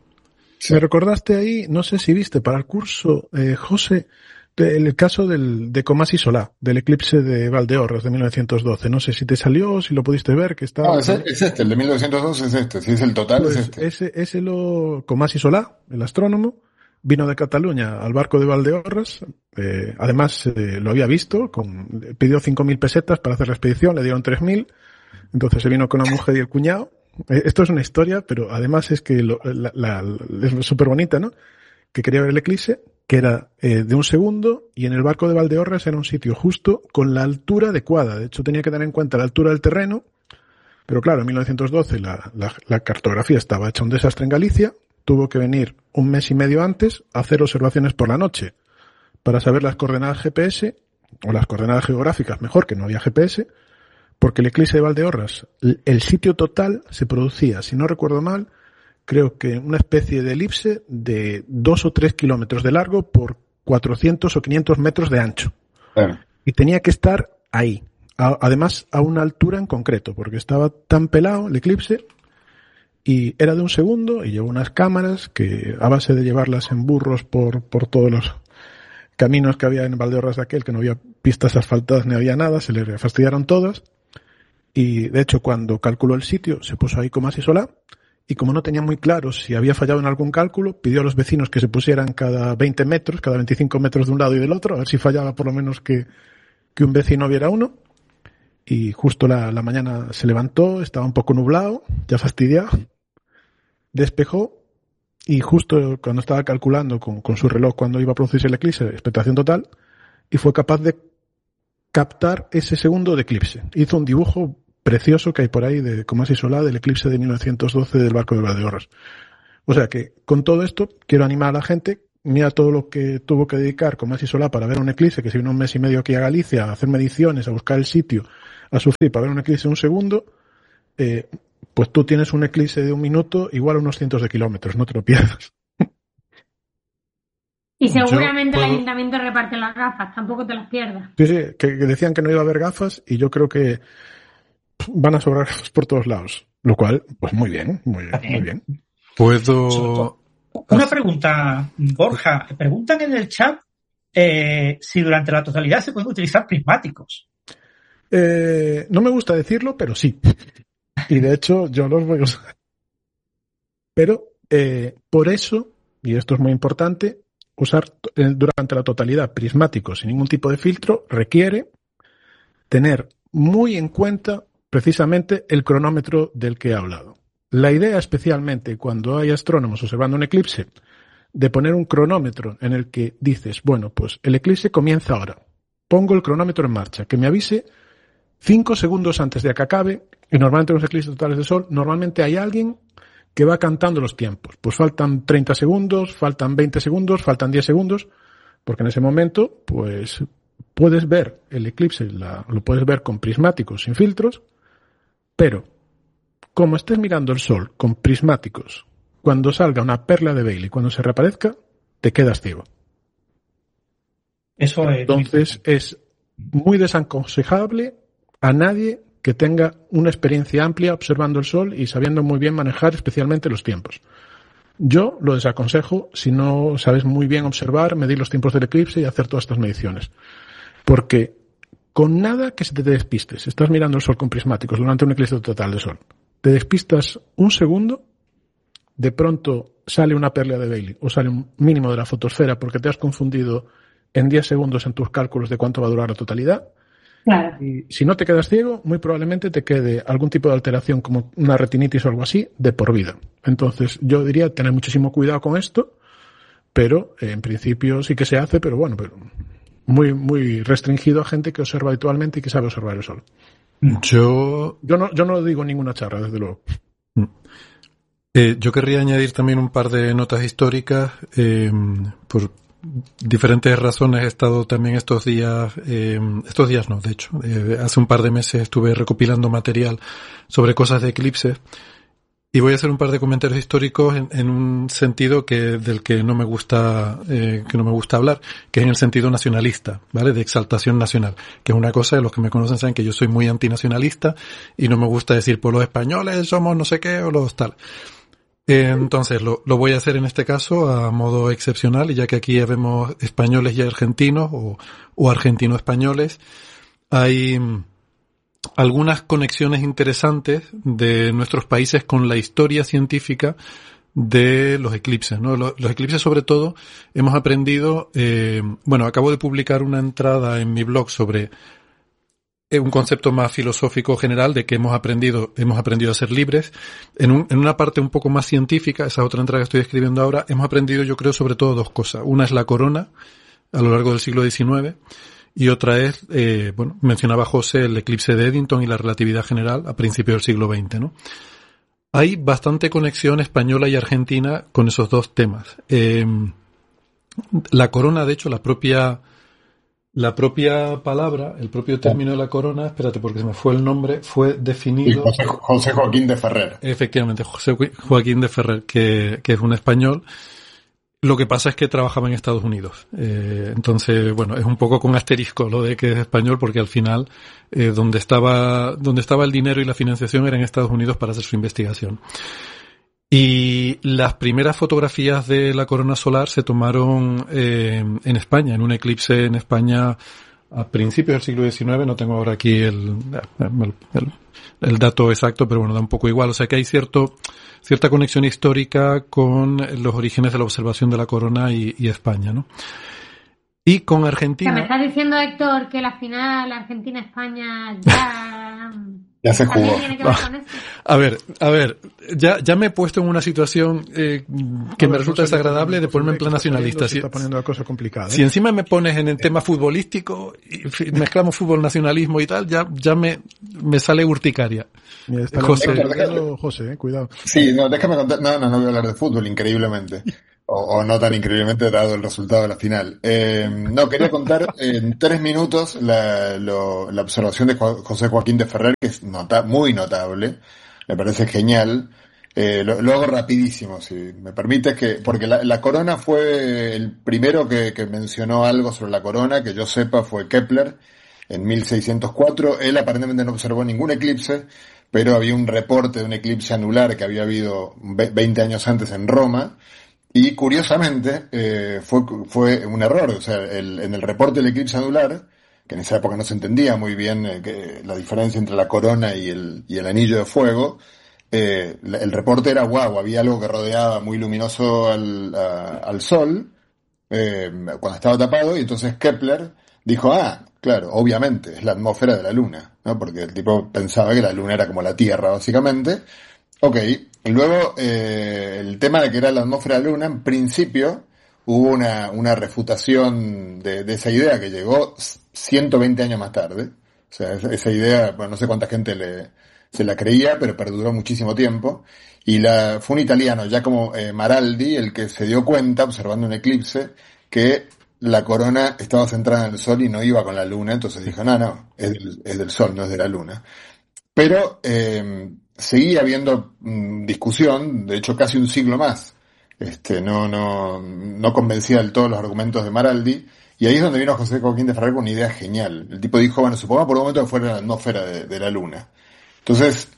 Sí. Me recordaste ahí, no sé si viste para el curso, eh, José, de, el caso del, de Comás Solá, del eclipse de Valdeorras de mil novecientos doce. No sé si te salió, si lo pudiste ver, que estaba... No, es, es este, el de mil novecientos doce es este, si es el total pues es este. Ese, ese lo, Comás Solá, el astrónomo, vino de Cataluña al barco de Valdeorras, eh, además eh, lo había visto, con, pidió cinco mil pesetas para hacer la expedición, le dieron tres mil, entonces se vino con la mujer y el cuñado. Esto es una historia, pero además es que lo, la, la, es súper bonita, ¿no? Que quería ver el eclipse, que era eh, de un segundo, y en el barco de Valdeorras era un sitio justo con la altura adecuada. De hecho, tenía que tener en cuenta la altura del terreno, pero claro, en mil novecientos doce la, la, la cartografía estaba hecha un desastre en Galicia, tuvo que venir un mes y medio antes a hacer observaciones por la noche para saber las coordenadas G P S, o las coordenadas geográficas, mejor, que no había G P S, porque el eclipse de Valdeorras, el sitio total se producía, si no recuerdo mal, creo que una especie de elipse de dos o tres kilómetros de largo por cuatrocientos o quinientos metros de ancho. Bueno. Y tenía que estar ahí, a, además a una altura en concreto, porque estaba tan pelado el eclipse y era de un segundo y llevó unas cámaras que a base de llevarlas en burros por, por todos los caminos que había en Valdeorras de aquel, que no había pistas asfaltadas ni había nada, se le fastidiaron todas. Y de hecho cuando calculó el sitio se puso ahí Comás Solá y como no tenía muy claro si había fallado en algún cálculo, pidió a los vecinos que se pusieran cada veinte metros, cada veinticinco metros de un lado y del otro, a ver si fallaba por lo menos que, que un vecino viera uno. Y justo la, la mañana se levantó, estaba un poco nublado, ya fastidiado, despejó y justo cuando estaba calculando con, con su reloj cuando iba a producirse el eclipse, expectación total, y fue capaz de captar ese segundo de eclipse. Hizo un dibujo precioso que hay por ahí de Tomás y Solá del eclipse de mil novecientos doce del barco de Valdeorras. O sea que, con todo esto, quiero animar a la gente. Mira todo lo que tuvo que dedicar Tomás y Solá para ver un eclipse, que se vino un mes y medio aquí a Galicia a hacer mediciones, a buscar el sitio, a sufrir para ver un eclipse de un segundo. Eh, pues tú tienes un eclipse de un minuto igual a unos cientos de kilómetros, no te lo pierdas. Y seguramente puedo... el ayuntamiento reparte las gafas, tampoco te las pierdas. Sí, sí, que, que decían que no iba a haber gafas y yo creo que van a sobrar gafas por todos lados. Lo cual, pues muy bien, muy bien, muy bien. Puedo... Una pregunta, Borja. Preguntan en el chat eh, si durante la totalidad se pueden utilizar prismáticos. Eh, no me gusta decirlo, pero sí. Y de hecho yo los voy a usar. Pero eh, por eso, y esto es muy importante, usar durante la totalidad prismáticos sin ningún tipo de filtro requiere tener muy en cuenta precisamente el cronómetro del que he hablado. La idea, especialmente cuando hay astrónomos observando un eclipse, de poner un cronómetro en el que dices, bueno, pues el eclipse comienza ahora. Pongo el cronómetro en marcha, que me avise cinco segundos antes de que acabe, y normalmente en los eclipses totales de sol, normalmente hay alguien que va cantando los tiempos. Pues faltan treinta segundos, faltan veinte segundos, faltan diez segundos, porque en ese momento, pues, puedes ver el eclipse, la, lo puedes ver con prismáticos, sin filtros, pero como estés mirando el sol con prismáticos, cuando salga una perla de Bailey, cuando se reaparezca, te quedas ciego. Eso es. Entonces es muy desaconsejable a nadie que tenga una experiencia amplia observando el sol y sabiendo muy bien manejar especialmente los tiempos. Yo lo desaconsejo si no sabes muy bien observar, medir los tiempos del eclipse y hacer todas estas mediciones. Porque con nada que se te despistes, estás mirando el sol con prismáticos durante un eclipse total de sol, te despistas un segundo, de pronto sale una perla de Bailey o sale un mínimo de la fotosfera porque te has confundido en diez segundos en tus cálculos de cuánto va a durar la totalidad. Claro. Y si no te quedas ciego, muy probablemente te quede algún tipo de alteración como una retinitis o algo así de por vida. Entonces yo diría tener muchísimo cuidado con esto, pero eh, en principio sí que se hace, pero bueno, pero muy, muy restringido a gente que observa habitualmente y que sabe observar el sol. Yo... Yo no, yo no digo ninguna charra, desde luego. Eh, yo querría añadir también un par de notas históricas. Eh, por diferentes razones he estado también estos días, eh, estos días no, de hecho, eh, hace un par de meses estuve recopilando material sobre cosas de eclipses. Y voy a hacer un par de comentarios históricos en, en un sentido que del que no me gusta eh, que no me gusta hablar, que es en el sentido nacionalista, ¿vale? De exaltación nacional, que es una cosa de los que me conocen saben que yo soy muy antinacionalista y no me gusta decir por los españoles somos no sé qué o los tal. Eh, entonces lo, lo voy a hacer en este caso a modo excepcional y ya que aquí vemos españoles y argentinos o, o argentino-españoles, hay algunas conexiones interesantes de nuestros países con la historia científica de los eclipses, ¿no? Los, los eclipses, sobre todo, hemos aprendido, eh, bueno, acabo de publicar una entrada en mi blog sobre eh, un concepto más filosófico general de que hemos aprendido, hemos aprendido a ser libres. En, un, en una parte un poco más científica, esa otra entrada que estoy escribiendo ahora, hemos aprendido, yo creo, sobre todo dos cosas. Una es la corona, a lo largo del siglo diecinueve, y otra es, eh, bueno, mencionaba José el eclipse de Eddington y la relatividad general a principios del siglo veinte, ¿no? Hay bastante conexión española y argentina con esos dos temas. Eh, la corona, de hecho, la propia, la propia palabra, el propio término de la corona, espérate porque se me fue el nombre, fue definido... José, José Joaquín de Ferrer. Efectivamente, José Joaquín de Ferrer, que, que es un español. Lo que pasa es que trabajaba en Estados Unidos. Eh, entonces, bueno, es un poco con asterisco lo de que es español porque al final eh, donde estaba donde estaba el dinero y la financiación era en Estados Unidos para hacer su investigación. Y las primeras fotografías de la corona solar se tomaron eh, en España, en un eclipse en España a principios del siglo diecinueve. No tengo ahora aquí el, el, el, el dato exacto, pero bueno, da un poco igual. O sea que hay cierto... cierta conexión histórica con los orígenes de la observación de la corona y, y España, ¿no? Y con Argentina... ¿Me estás diciendo, Héctor, que la final Argentina-España ya... Ya se jugó. A ver, a ver, ya, ya me he puesto en una situación eh, que ver, me resulta desagradable de ponerme en plan nacionalista. Si, está poniendo la cosa complicada, ¿eh? Si encima me pones en el tema futbolístico, y mezclamos fútbol, nacionalismo y tal, ya, ya me, me sale urticaria. Mira, está José, déjame, José, eh, cuidado. Sí, no, déjame contar. No, no, no voy a hablar de fútbol, increíblemente. O, o no tan increíblemente dado el resultado de la final. Eh, no, quería contar en tres minutos la, lo, la observación de José Joaquín de Ferrer, que es nota, muy notable. Me parece genial. Eh, lo, lo hago rapidísimo, si me permites, que porque la, la corona fue el primero que, que mencionó algo sobre la corona, que yo sepa fue Kepler, en mil seiscientos cuatro. Él aparentemente no observó ningún eclipse, pero había un reporte de un eclipse anular que había habido veinte años antes en Roma. Y curiosamente, eh, fue, fue un error. O sea, el, en el reporte del eclipse anular, que en esa época no se entendía muy bien eh, que, la diferencia entre la corona y el, y el anillo de fuego, eh, el reporte era guau, había algo que rodeaba muy luminoso al, a, al sol, eh, cuando estaba tapado, y entonces Kepler dijo, ah, claro, obviamente, es la atmósfera de la luna, ¿no? Porque el tipo pensaba que la luna era como la Tierra, básicamente. Ok, y luego eh, el tema de que era la atmósfera de la luna, en principio hubo una, una refutación de, de esa idea que llegó ciento veinte años más tarde. O sea, esa, esa idea, bueno, no sé cuánta gente le, se la creía, pero perduró muchísimo tiempo. Y la, fue un italiano, Giacomo eh, Maraldi, el que se dio cuenta, observando un eclipse, que la corona estaba centrada en el sol y no iba con la luna, entonces dijo, no, no, es del, es del sol, no es de la luna. Pero eh, seguía habiendo mmm, discusión, de hecho casi un siglo más. Este, no, no, no convencía del todo los argumentos de Maraldi, y ahí es donde vino José Joaquín de Ferrer con una idea genial. El tipo dijo, bueno, supongamos por un momento que fuera la atmósfera de, de la luna. Entonces,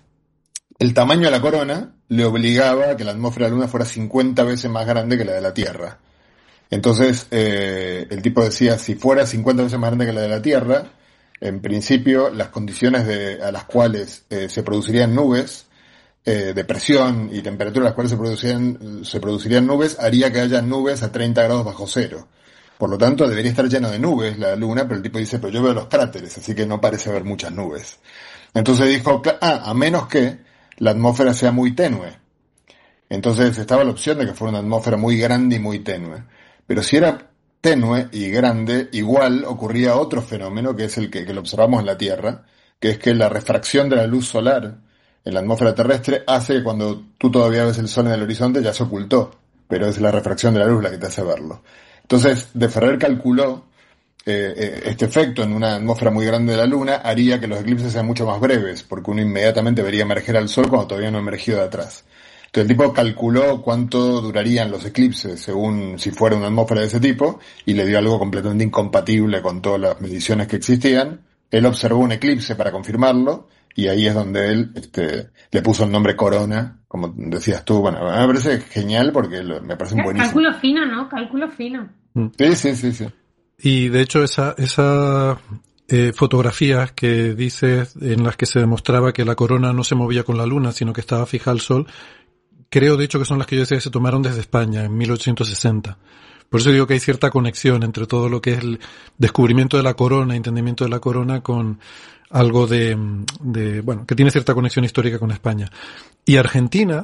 el tamaño de la corona le obligaba a que la atmósfera de la luna fuera cincuenta veces más grande que la de la Tierra. Entonces, eh, el tipo decía, si fuera cincuenta veces más grande que la de la Tierra, en principio, las condiciones de, a las cuales eh, se producirían nubes, eh, de presión y temperatura a las cuales se producirían, se producirían nubes, haría que haya nubes a treinta grados bajo cero. Por lo tanto, debería estar lleno de nubes la luna, pero el tipo dice, pero yo veo los cráteres, así que no parece haber muchas nubes. Entonces dijo, ah, a menos que la atmósfera sea muy tenue. Entonces estaba la opción de que fuera una atmósfera muy grande y muy tenue. Pero si era tenue y grande, igual ocurría otro fenómeno, que es el que, que lo observamos en la Tierra, que es que la refracción de la luz solar en la atmósfera terrestre hace que cuando tú todavía ves el sol en el horizonte ya se ocultó, pero es la refracción de la luz la que te hace verlo. Entonces, de Ferrer calculó eh, eh, este efecto en una atmósfera muy grande de la Luna haría que los eclipses sean mucho más breves, porque uno inmediatamente vería emerger al sol cuando todavía no ha emergido de atrás. Entonces el tipo calculó cuánto durarían los eclipses según si fuera una atmósfera de ese tipo y le dio algo completamente incompatible con todas las mediciones que existían. Él observó un eclipse para confirmarlo y ahí es donde él este, le puso el nombre Corona, como decías tú. Bueno, me parece genial porque lo, me parece buenísimo. Cálculo fino, ¿no? Cálculo fino. Sí, sí, sí, sí. Y de hecho esa, esa eh, fotografías que dices en las que se demostraba que la corona no se movía con la luna, sino que estaba fija al sol, creo de hecho que son las que yo decía que se tomaron desde España en mil ochocientos sesenta. Por eso digo que hay cierta conexión entre todo lo que es el descubrimiento de la corona, entendimiento de la corona con algo de, de bueno, que tiene cierta conexión histórica con España. Y Argentina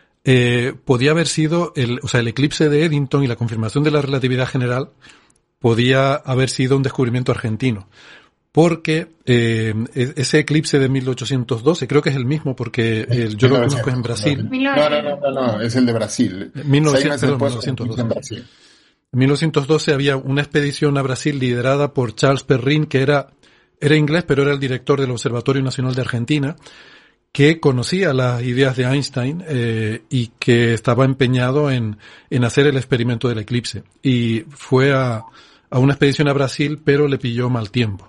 eh, podía haber sido el, o sea, el eclipse de Eddington y la confirmación de la relatividad general podía haber sido un descubrimiento argentino. Porque eh, ese eclipse de mil ochocientos doce, creo que es el mismo porque el, yo lo conozco en Brasil. No, no, no, no, no, es el de Brasil. mil novecientos, perdón, mil novecientos doce. En Brasil. En mil novecientos doce había una expedición a Brasil liderada por Charles Perrin, que era, era inglés, pero era el director del Observatorio Nacional de Argentina, que conocía las ideas de Einstein eh, y que estaba empeñado en, en hacer el experimento del eclipse. Y fue a, a una expedición a Brasil, pero le pilló mal tiempo.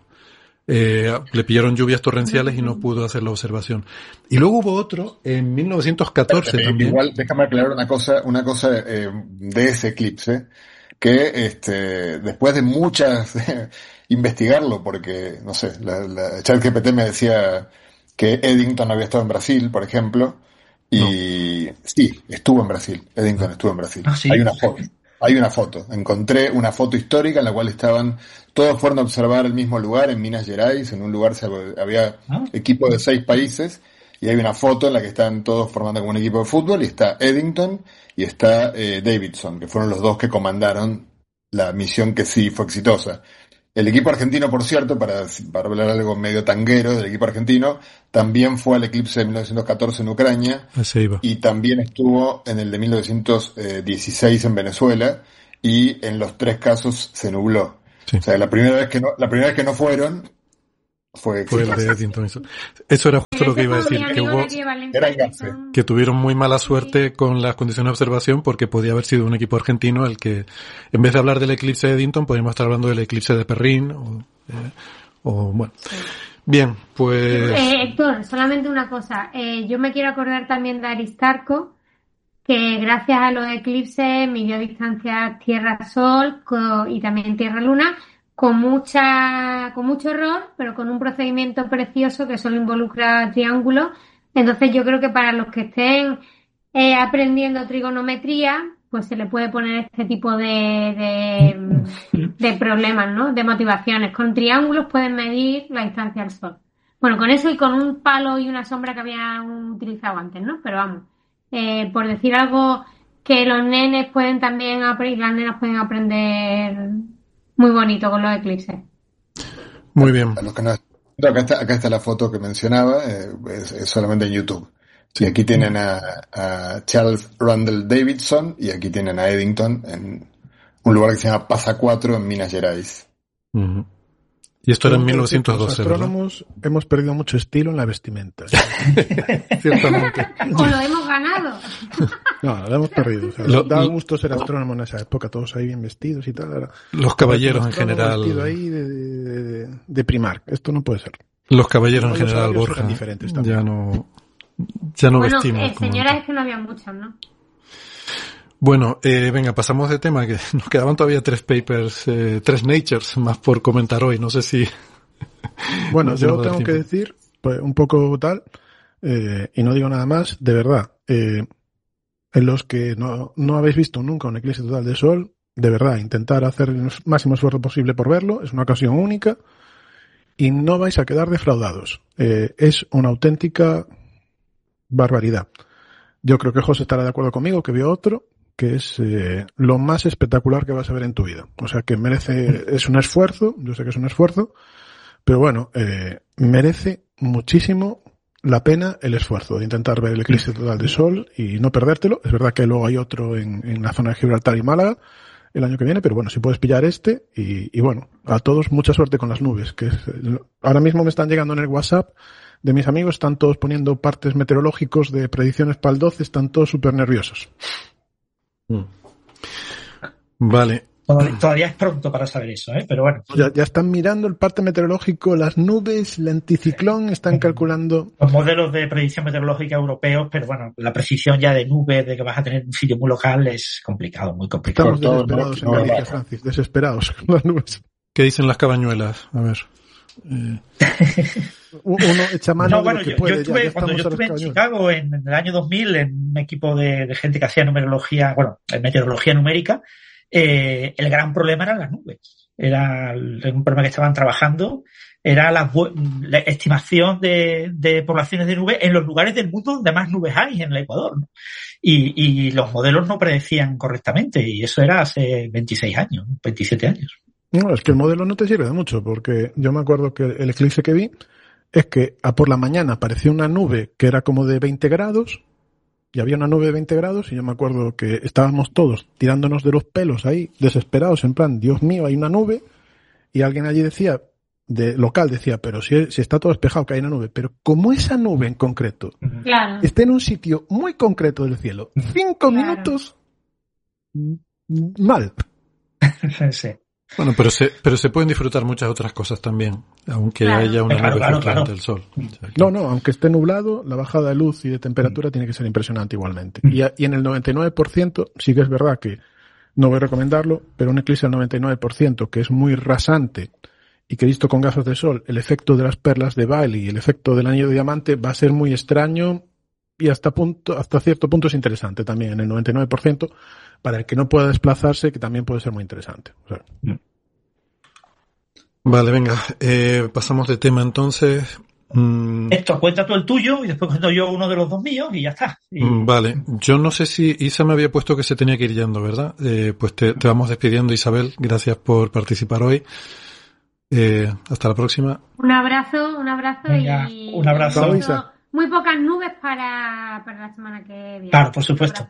Eh, le pillaron lluvias torrenciales y no pudo hacer la observación. Y luego hubo otro en mil novecientos catorce eh, también. Igual, déjame aclarar una cosa, una cosa eh, de ese eclipse, que este después de muchas eh, investigarlo, porque no sé, la, la ChatGPT me decía que Eddington había estado en Brasil, por ejemplo, y no. Sí, estuvo en Brasil. Eddington estuvo en Brasil. ¿Ah, sí? Hay una foto. Hay una foto. Encontré una foto histórica en la cual estaban, todos fueron a observar el mismo lugar en Minas Gerais, en un lugar se, había ah. equipos de seis países, y hay una foto en la que están todos formando como un equipo de fútbol, y está Eddington y está eh, Davidson, que fueron los dos que comandaron la misión que sí fue exitosa. El equipo argentino, por cierto, para, para hablar algo medio tanguero del equipo argentino, también fue al eclipse de mil novecientos catorce en Ucrania, y también estuvo en el de mil novecientos dieciséis en Venezuela, y en los tres casos se nubló. Sí. O sea, la primera vez que no, la primera vez que no fueron fue, fue el de Eddington. Eso era justo lo que iba a decir, que hubo, que tuvieron muy mala suerte con las condiciones de observación, porque podía haber sido un equipo argentino el que, en vez de hablar del eclipse de Eddington, podríamos estar hablando del eclipse de Perrin, o, eh, o bueno. Sí. Bien, pues... Eh, Héctor, solamente una cosa. Eh, yo me quiero acordar también de Aristarco, que gracias a los eclipses midió distancias Tierra-Sol y también Tierra-Luna, con mucha, con mucho error, pero con un procedimiento precioso que solo involucra triángulos. Entonces yo creo que para los que estén eh, aprendiendo trigonometría, pues se le puede poner este tipo de, de, de problemas, ¿no? De motivaciones. Con triángulos pueden medir la distancia al Sol. Bueno, con eso y con un palo y una sombra que habían utilizado antes, ¿no? Pero vamos, eh, por decir algo que los nenes pueden también aprender, las nenas pueden aprender muy bonito con los eclipses. Muy bien. A los que no, acá, está, acá está la foto que mencionaba, eh, es, es solamente en YouTube. Sí, aquí tienen a, a Charles Randall Davidson y aquí tienen a Eddington en un lugar que se llama Pasa cuatro en Minas Gerais. Uh-huh. Y esto era en mil novecientos doce, los astrónomos, ¿verdad? Hemos perdido mucho estilo en la vestimenta. Ciertamente. O lo hemos ganado. No, lo hemos perdido. O sea, lo, daba gusto ser astrónomo en esa época, todos ahí bien vestidos y tal. Ahora, los caballeros en general. Vestido ahí de, de, de, de primar. Esto no puede ser. Los caballeros en general, Borja, ya no, ya no bueno, vestimos. Eh, señora, es que no había muchas, ¿no? Bueno, eh, venga, pasamos de tema, que nos quedaban todavía tres papers, eh, tres Natures más por comentar hoy, no sé si... Bueno, no sé yo tengo que decir, pues un poco tal, eh, y no digo nada más, de verdad, eh, en los que no, no habéis visto nunca un eclipse total de Sol, de verdad, intentar hacer el máximo esfuerzo posible por verlo, es una ocasión única, y no vais a quedar defraudados. Eh, es una auténtica barbaridad. Yo creo que José estará de acuerdo conmigo, que vio otro, que es eh, lo más espectacular que vas a ver en tu vida. O sea, que merece, es un esfuerzo, yo sé que es un esfuerzo, pero bueno, eh, merece muchísimo la pena el esfuerzo de intentar ver el eclipse total de Sol y no perdértelo. Es verdad que luego hay otro en, en la zona de Gibraltar y Málaga el año que viene, pero bueno, si puedes pillar este y, y bueno, a todos mucha suerte con las nubes, que es, ahora mismo me están llegando en el WhatsApp de mis amigos, están todos poniendo partes meteorológicos de predicciones para el doce, están todos súper nerviosos. Vale. Todavía es pronto para saber eso, ¿eh? Pero bueno. Ya, ya están mirando el parte meteorológico, las nubes, el anticiclón, están calculando... Los modelos de predicción meteorológica europeos, pero bueno, la precisión ya de nubes, de que vas a tener un sitio muy local, es complicado, muy complicado. Estamos desesperados en Galicia, Francis, desesperados con las nubes. ¿Qué dicen las cabañuelas? A ver... Eh... Uno echa mano no, bueno, de lo que yo, puede, yo estuve, ya, ya cuando yo estuve en Chicago en, en el año dos mil en un equipo de, de gente que hacía numerología, bueno, meteorología numérica, eh, el gran problema eran las nubes. Era el, un problema que estaban trabajando, era la, la estimación de, de poblaciones de nubes en los lugares del mundo donde más nubes hay, en el Ecuador, ¿no? Y, y los modelos no predecían correctamente, y eso era hace veintiséis años, veintisiete años. No, es que el modelo no te sirve de mucho, porque yo me acuerdo que el eclipse que vi es que a por la mañana apareció una nube que era como de veinte grados, y había una nube de veinte grados, y yo me acuerdo que estábamos todos tirándonos de los pelos ahí, desesperados, en plan, Dios mío, hay una nube, y alguien allí decía, de local decía, pero si, si está todo despejado que hay una nube, pero como esa nube en concreto claro. está en un sitio muy concreto del cielo, cinco claro. minutos mal. Sí. Bueno, pero se, pero se pueden disfrutar muchas otras cosas también, aunque claro. haya una claro, nube claro, fluctuante claro. del sol. O sea, que... No, no, aunque esté nublado, la bajada de luz y de temperatura mm. tiene que ser impresionante igualmente. Mm. Y, y en el noventa y nueve por ciento, sí que es verdad que no voy a recomendarlo, pero un eclipse al noventa y nueve por ciento que es muy rasante y que visto con gafas de sol, el efecto de las perlas de Bailey y el efecto del anillo de diamante va a ser muy extraño y hasta punto, hasta cierto punto es interesante también en el noventa y nueve por ciento, para el que no pueda desplazarse, que también puede ser muy interesante. O sea. Vale, venga, eh, pasamos de tema entonces. Mm. Esto, cuenta tú el tuyo y después cuento yo uno de los dos míos y ya está. Y... Vale, yo no sé si Isa me había puesto que se tenía que ir yendo, ¿verdad? Eh, pues te, te vamos despidiendo, Isabel. Gracias por participar hoy. Eh, hasta la próxima. Un abrazo, un abrazo. Venga, y un abrazo. Y muy pocas nubes para, para la semana que viene. Claro, por supuesto.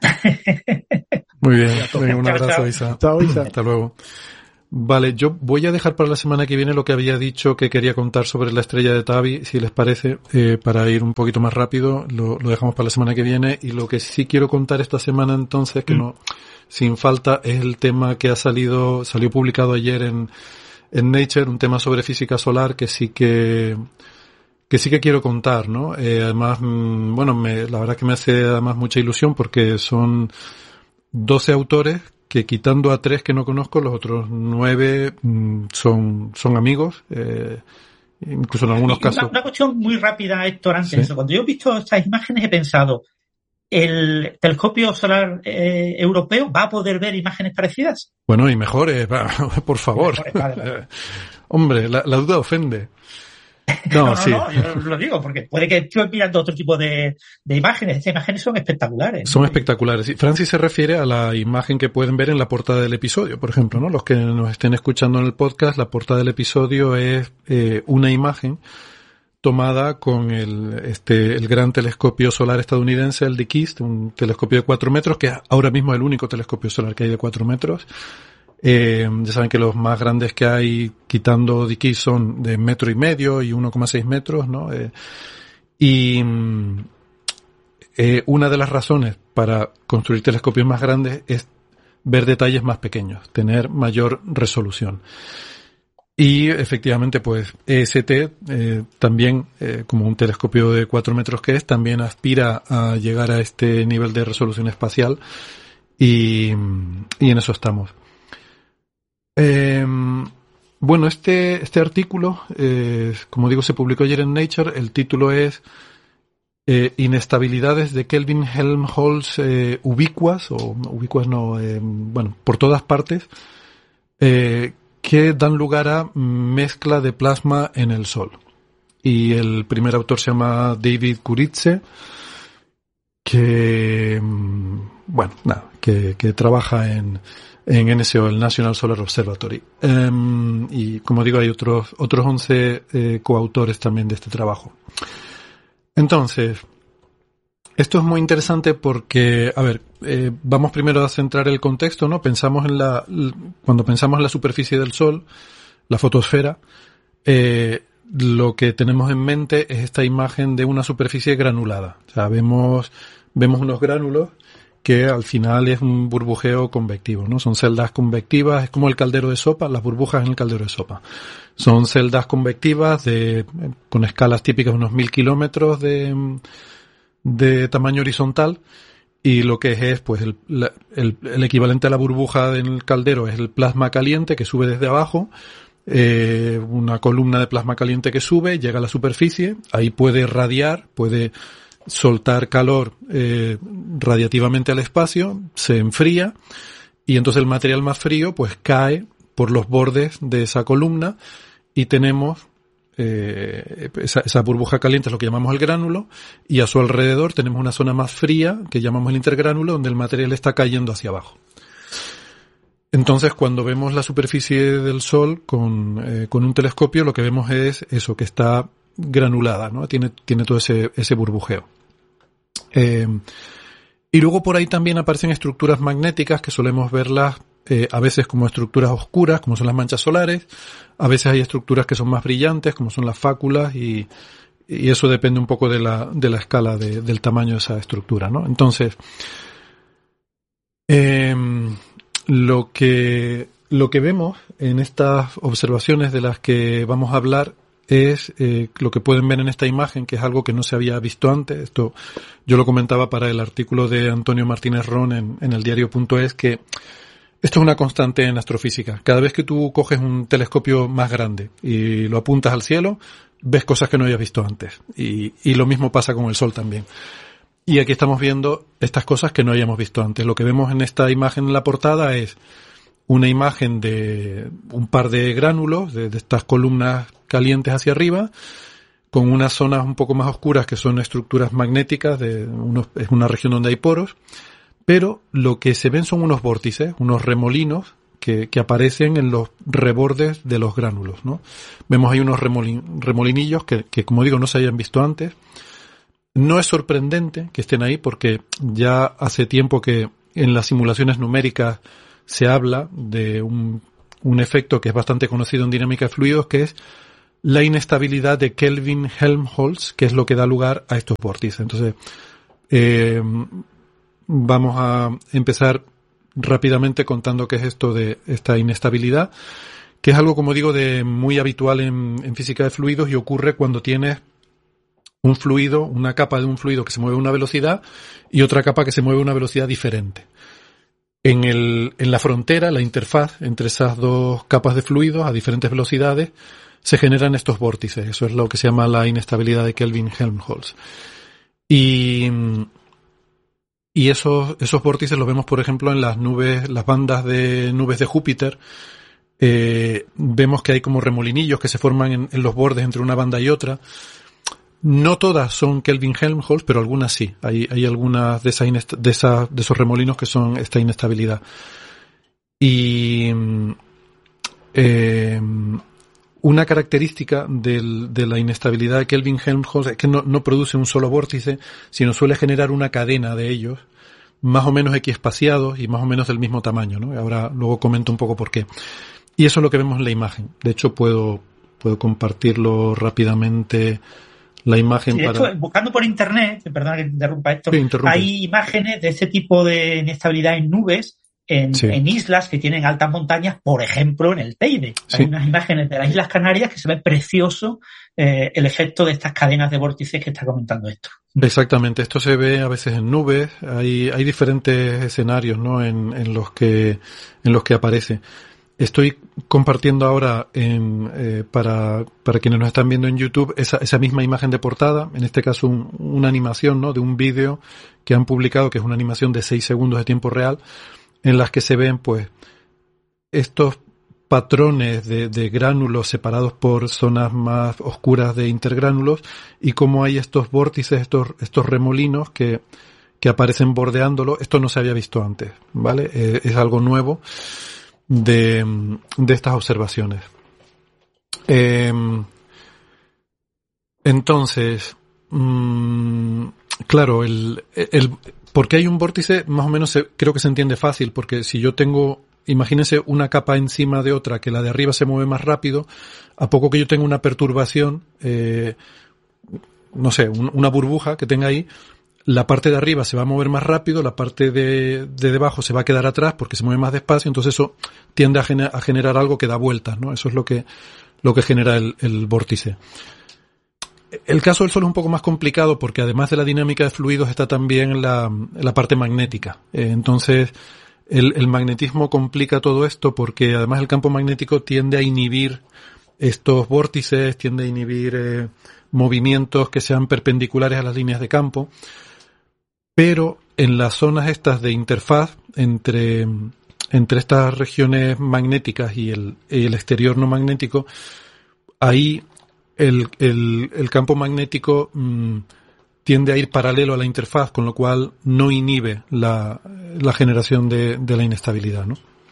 Muy bien, venga, un abrazo, chao, Isa. Chao, Isa. Hasta luego. Vale, yo voy a dejar para la semana que viene lo que había dicho que quería contar sobre la estrella de Tabi, si les parece, eh, para ir un poquito más rápido, lo, lo dejamos para la semana que viene. Y lo que sí quiero contar esta semana entonces, que mm. no, sin falta, es el tema que ha salido, salió publicado ayer en, en Nature, un tema sobre física solar que sí que, que sí que quiero contar, ¿no? Eh, además, mmm, bueno, me, la verdad que me hace además mucha ilusión porque son doce autores que, quitando a tres que no conozco, los otros nueve mmm, son, son amigos, eh, incluso en algunos y casos. Una, una cuestión muy rápida, Héctor, antes de ¿Sí? eso. Cuando yo he visto estas imágenes he pensado, ¿el telescopio solar eh, europeo va a poder ver imágenes parecidas? Bueno, y mejores, por favor. Mejores, vale, vale. Hombre, la, la duda ofende. No, no, no, sí. no, yo lo digo, porque puede que estoy mirando otro tipo de, de imágenes. Estas imágenes son espectaculares. Son ¿no? espectaculares. Francis se refiere a la imagen que pueden ver en la portada del episodio, por ejemplo, ¿no? Los que nos estén escuchando en el podcast, la portada del episodio es eh, una imagen tomada con el, este, el gran telescopio solar estadounidense, el de KIST, un telescopio de cuatro metros, que es ahora mismo el único telescopio solar que hay de cuatro metros. Eh, ya saben que los más grandes que hay, quitando D K, son de metro y medio y uno coma seis metros, ¿no? Eh, y eh, una de las razones para construir telescopios más grandes es ver detalles más pequeños, tener mayor resolución. Y efectivamente, pues E S T eh, también, eh, como un telescopio de cuatro metros que es, también aspira a llegar a este nivel de resolución espacial y, y en eso estamos. Eh, bueno, este, este artículo, eh, como digo, se publicó ayer en Nature. El título es eh, Inestabilidades de Kelvin-Helmholtz eh, ubicuas, o ubicuas no, eh, bueno, por todas partes, eh, que dan lugar a mezcla de plasma en el Sol. Y el primer autor se llama David Kuritze, que, bueno, nada, que, que trabaja en en N S O, el National Solar Observatory. Um, y como digo, hay otros otros once eh, coautores también de este trabajo. Entonces, esto es muy interesante porque, a ver, eh, vamos primero a centrar el contexto, ¿no? Pensamos en la, cuando pensamos en la superficie del Sol, la fotosfera, eh, lo que tenemos en mente es esta imagen de una superficie granulada. O sea, vemos, vemos unos gránulos que al final es un burbujeo convectivo, ¿no? Son celdas convectivas, es como el caldero de sopa, las burbujas en el caldero de sopa. Son celdas convectivas de, con escalas típicas de unos mil kilómetros de, de tamaño horizontal, y lo que es, es pues el, el, el equivalente a la burbuja en el caldero es el plasma caliente que sube desde abajo, eh, una columna de plasma caliente que sube, llega a la superficie, ahí puede radiar, puede soltar calor eh, radiativamente al espacio, se enfría y entonces el material más frío pues cae por los bordes de esa columna y tenemos eh, esa, esa burbuja caliente, es lo que llamamos el gránulo, y a su alrededor tenemos una zona más fría que llamamos el intergránulo, donde el material está cayendo hacia abajo. Entonces, cuando vemos la superficie del Sol con, eh, con un telescopio, lo que vemos es eso, que está granulada, ¿no? Tiene, tiene todo ese, ese burbujeo. Eh, y luego por ahí también aparecen estructuras magnéticas que solemos verlas eh, a veces como estructuras oscuras, como son las manchas solares, a veces hay estructuras que son más brillantes, como son las fáculas, y, y eso depende un poco de la, de la escala de, del tamaño de esa estructura, ¿no? Entonces, eh, lo que, lo que vemos en estas observaciones de las que vamos a hablar es eh, lo que pueden ver en esta imagen, que es algo que no se había visto antes. Esto yo lo comentaba para el artículo de Antonio Martínez Ron en, en el diario punto es, que esto es una constante en astrofísica. Cada vez que tú coges un telescopio más grande y lo apuntas al cielo, ves cosas que no habías visto antes. Y, y lo mismo pasa con el Sol también. Y aquí estamos viendo estas cosas que no habíamos visto antes. Lo que vemos en esta imagen en la portada es una imagen de un par de gránulos, de, de estas columnas calientes hacia arriba, con unas zonas un poco más oscuras que son estructuras magnéticas, de unos, es una región donde hay poros, pero lo que se ven son unos vórtices, unos remolinos que, que aparecen en los rebordes de los gránulos, ¿no? Vemos ahí unos remolin, remolinillos que, que, como digo, no se hayan visto antes. No es sorprendente que estén ahí porque ya hace tiempo que en las simulaciones numéricas se habla de un, un efecto que es bastante conocido en dinámica de fluidos, que es la inestabilidad de Kelvin-Helmholtz, que es lo que da lugar a estos vórtices. Entonces, eh, vamos a empezar rápidamente contando qué es esto de esta inestabilidad, que es algo, como digo, de muy habitual en, en física de fluidos y ocurre cuando tienes un fluido, una capa de un fluido que se mueve a una velocidad y otra capa que se mueve a una velocidad diferente. En el, en la frontera, la interfaz entre esas dos capas de fluidos a diferentes velocidades, se generan estos vórtices. Eso es lo que se llama la inestabilidad de Kelvin-Helmholtz. Y, y esos, esos vórtices los vemos, por ejemplo, en las nubes, las bandas de nubes de Júpiter. Eh, vemos que hay como remolinillos que se forman en, en los bordes entre una banda y otra. No todas son Kelvin-Helmholtz, pero algunas sí. Hay, hay algunas de esas, inest- de esas, de esos remolinos que son esta inestabilidad. Y, eh, una característica del, de la inestabilidad de Kelvin-Helmholtz es que no, no produce un solo vórtice, sino suele generar una cadena de ellos, más o menos equiespaciados y más o menos del mismo tamaño, ¿no? Ahora luego comento un poco por qué. Y eso es lo que vemos en la imagen. De hecho, puedo, puedo compartirlo rápidamente, la imagen. Sí, de para... hecho, buscando por internet, perdona que te interrumpa esto, sí, hay imágenes de este tipo de inestabilidad en nubes, En, sí. en islas que tienen altas montañas, por ejemplo en el Teide. Sí. Hay unas imágenes de las Islas Canarias que se ve precioso eh, el efecto de estas cadenas de vórtices que está comentando esto. Exactamente, esto se ve a veces en nubes, hay, hay diferentes escenarios, ¿no? en, en los que en los que aparece. Estoy compartiendo ahora en, eh, para para quienes nos están viendo en YouTube esa, esa misma imagen de portada, en este caso un, una animación, ¿no? de un vídeo que han publicado, que es una animación de seis segundos de tiempo real, en las que se ven, pues, estos patrones de, de gránulos separados por zonas más oscuras de intergránulos y cómo hay estos vórtices, estos, estos remolinos que, que aparecen bordeándolo. Esto no se había visto antes, ¿vale? Eh, es algo nuevo de, de estas observaciones. Eh, entonces, mmm, claro, el, el porque hay un vórtice, más o menos se, creo que se entiende fácil, porque si yo tengo, imagínense una capa encima de otra, que la de arriba se mueve más rápido, a poco que yo tenga una perturbación, eh, no sé, un, una burbuja que tenga ahí, la parte de arriba se va a mover más rápido, la parte de, de debajo se va a quedar atrás porque se mueve más despacio, entonces eso tiende a, gener, a generar algo que da vueltas, ¿no? Eso es lo que, lo que genera el, el vórtice. El caso del Sol es un poco más complicado porque además de la dinámica de fluidos está también la, la parte magnética. Eh, entonces, el, el magnetismo complica todo esto porque además el campo magnético tiende a inhibir estos vórtices, tiende a inhibir eh, movimientos que sean perpendiculares a las líneas de campo. Pero en las zonas estas de interfaz entre, entre estas regiones magnéticas y el, y el exterior no magnético, ahí El, el, el campo magnético mmm, tiende a ir paralelo a la interfaz, con lo cual no inhibe la, la generación de, de la inestabilidad, ¿no?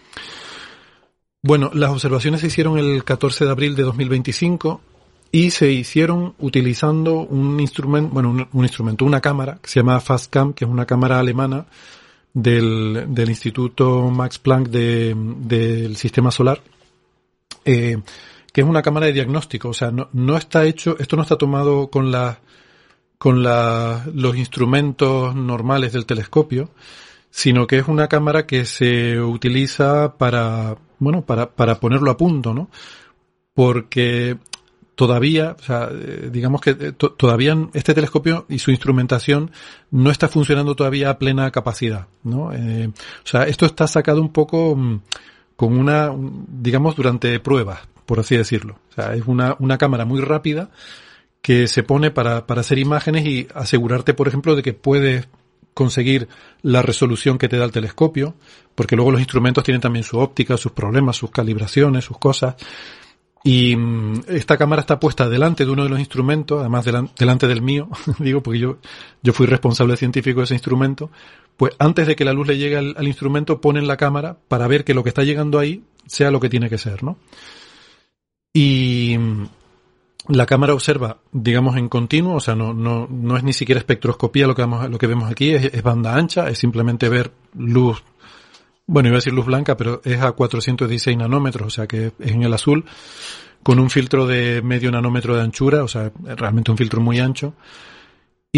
Bueno, las observaciones se hicieron el catorce de abril de dos mil veinticinco y se hicieron utilizando un instrumento, bueno, un, un instrumento, una cámara que se llama FastCam, que es una cámara alemana del, del Instituto Max Planck de, del Sistema Solar. Eh, que es una cámara de diagnóstico, o sea, no, no está hecho, esto no está tomado con la, con la, los instrumentos normales del telescopio, sino que es una cámara que se utiliza para, bueno, para, para ponerlo a punto, ¿no? Porque todavía, o sea, digamos que to, todavía este telescopio y su instrumentación no está funcionando todavía a plena capacidad, ¿no? Eh, o sea, esto está sacado un poco mmm, con una, digamos, durante pruebas, por así decirlo. O sea, es una, una cámara muy rápida que se pone para, para hacer imágenes y asegurarte, por ejemplo, de que puedes conseguir la resolución que te da el telescopio, porque luego los instrumentos tienen también su óptica, sus problemas, sus calibraciones, sus cosas. Y mmm, esta cámara está puesta delante de uno de los instrumentos, además delan, delante del mío, digo, porque yo, yo fui responsable científico de ese instrumento. Pues antes de que la luz le llegue al, al instrumento, ponen la cámara para ver que lo que está llegando ahí sea lo que tiene que ser, ¿no? Y la cámara observa, digamos, en continuo, o sea, no, no, no es ni siquiera espectroscopía lo que vamos, lo que vemos aquí, es, es banda ancha, es simplemente ver luz, bueno, iba a decir luz blanca, pero es a cuatrocientos dieciséis nanómetros, o sea que es en el azul, con un filtro de medio nanómetro de anchura, o sea, realmente un filtro muy ancho.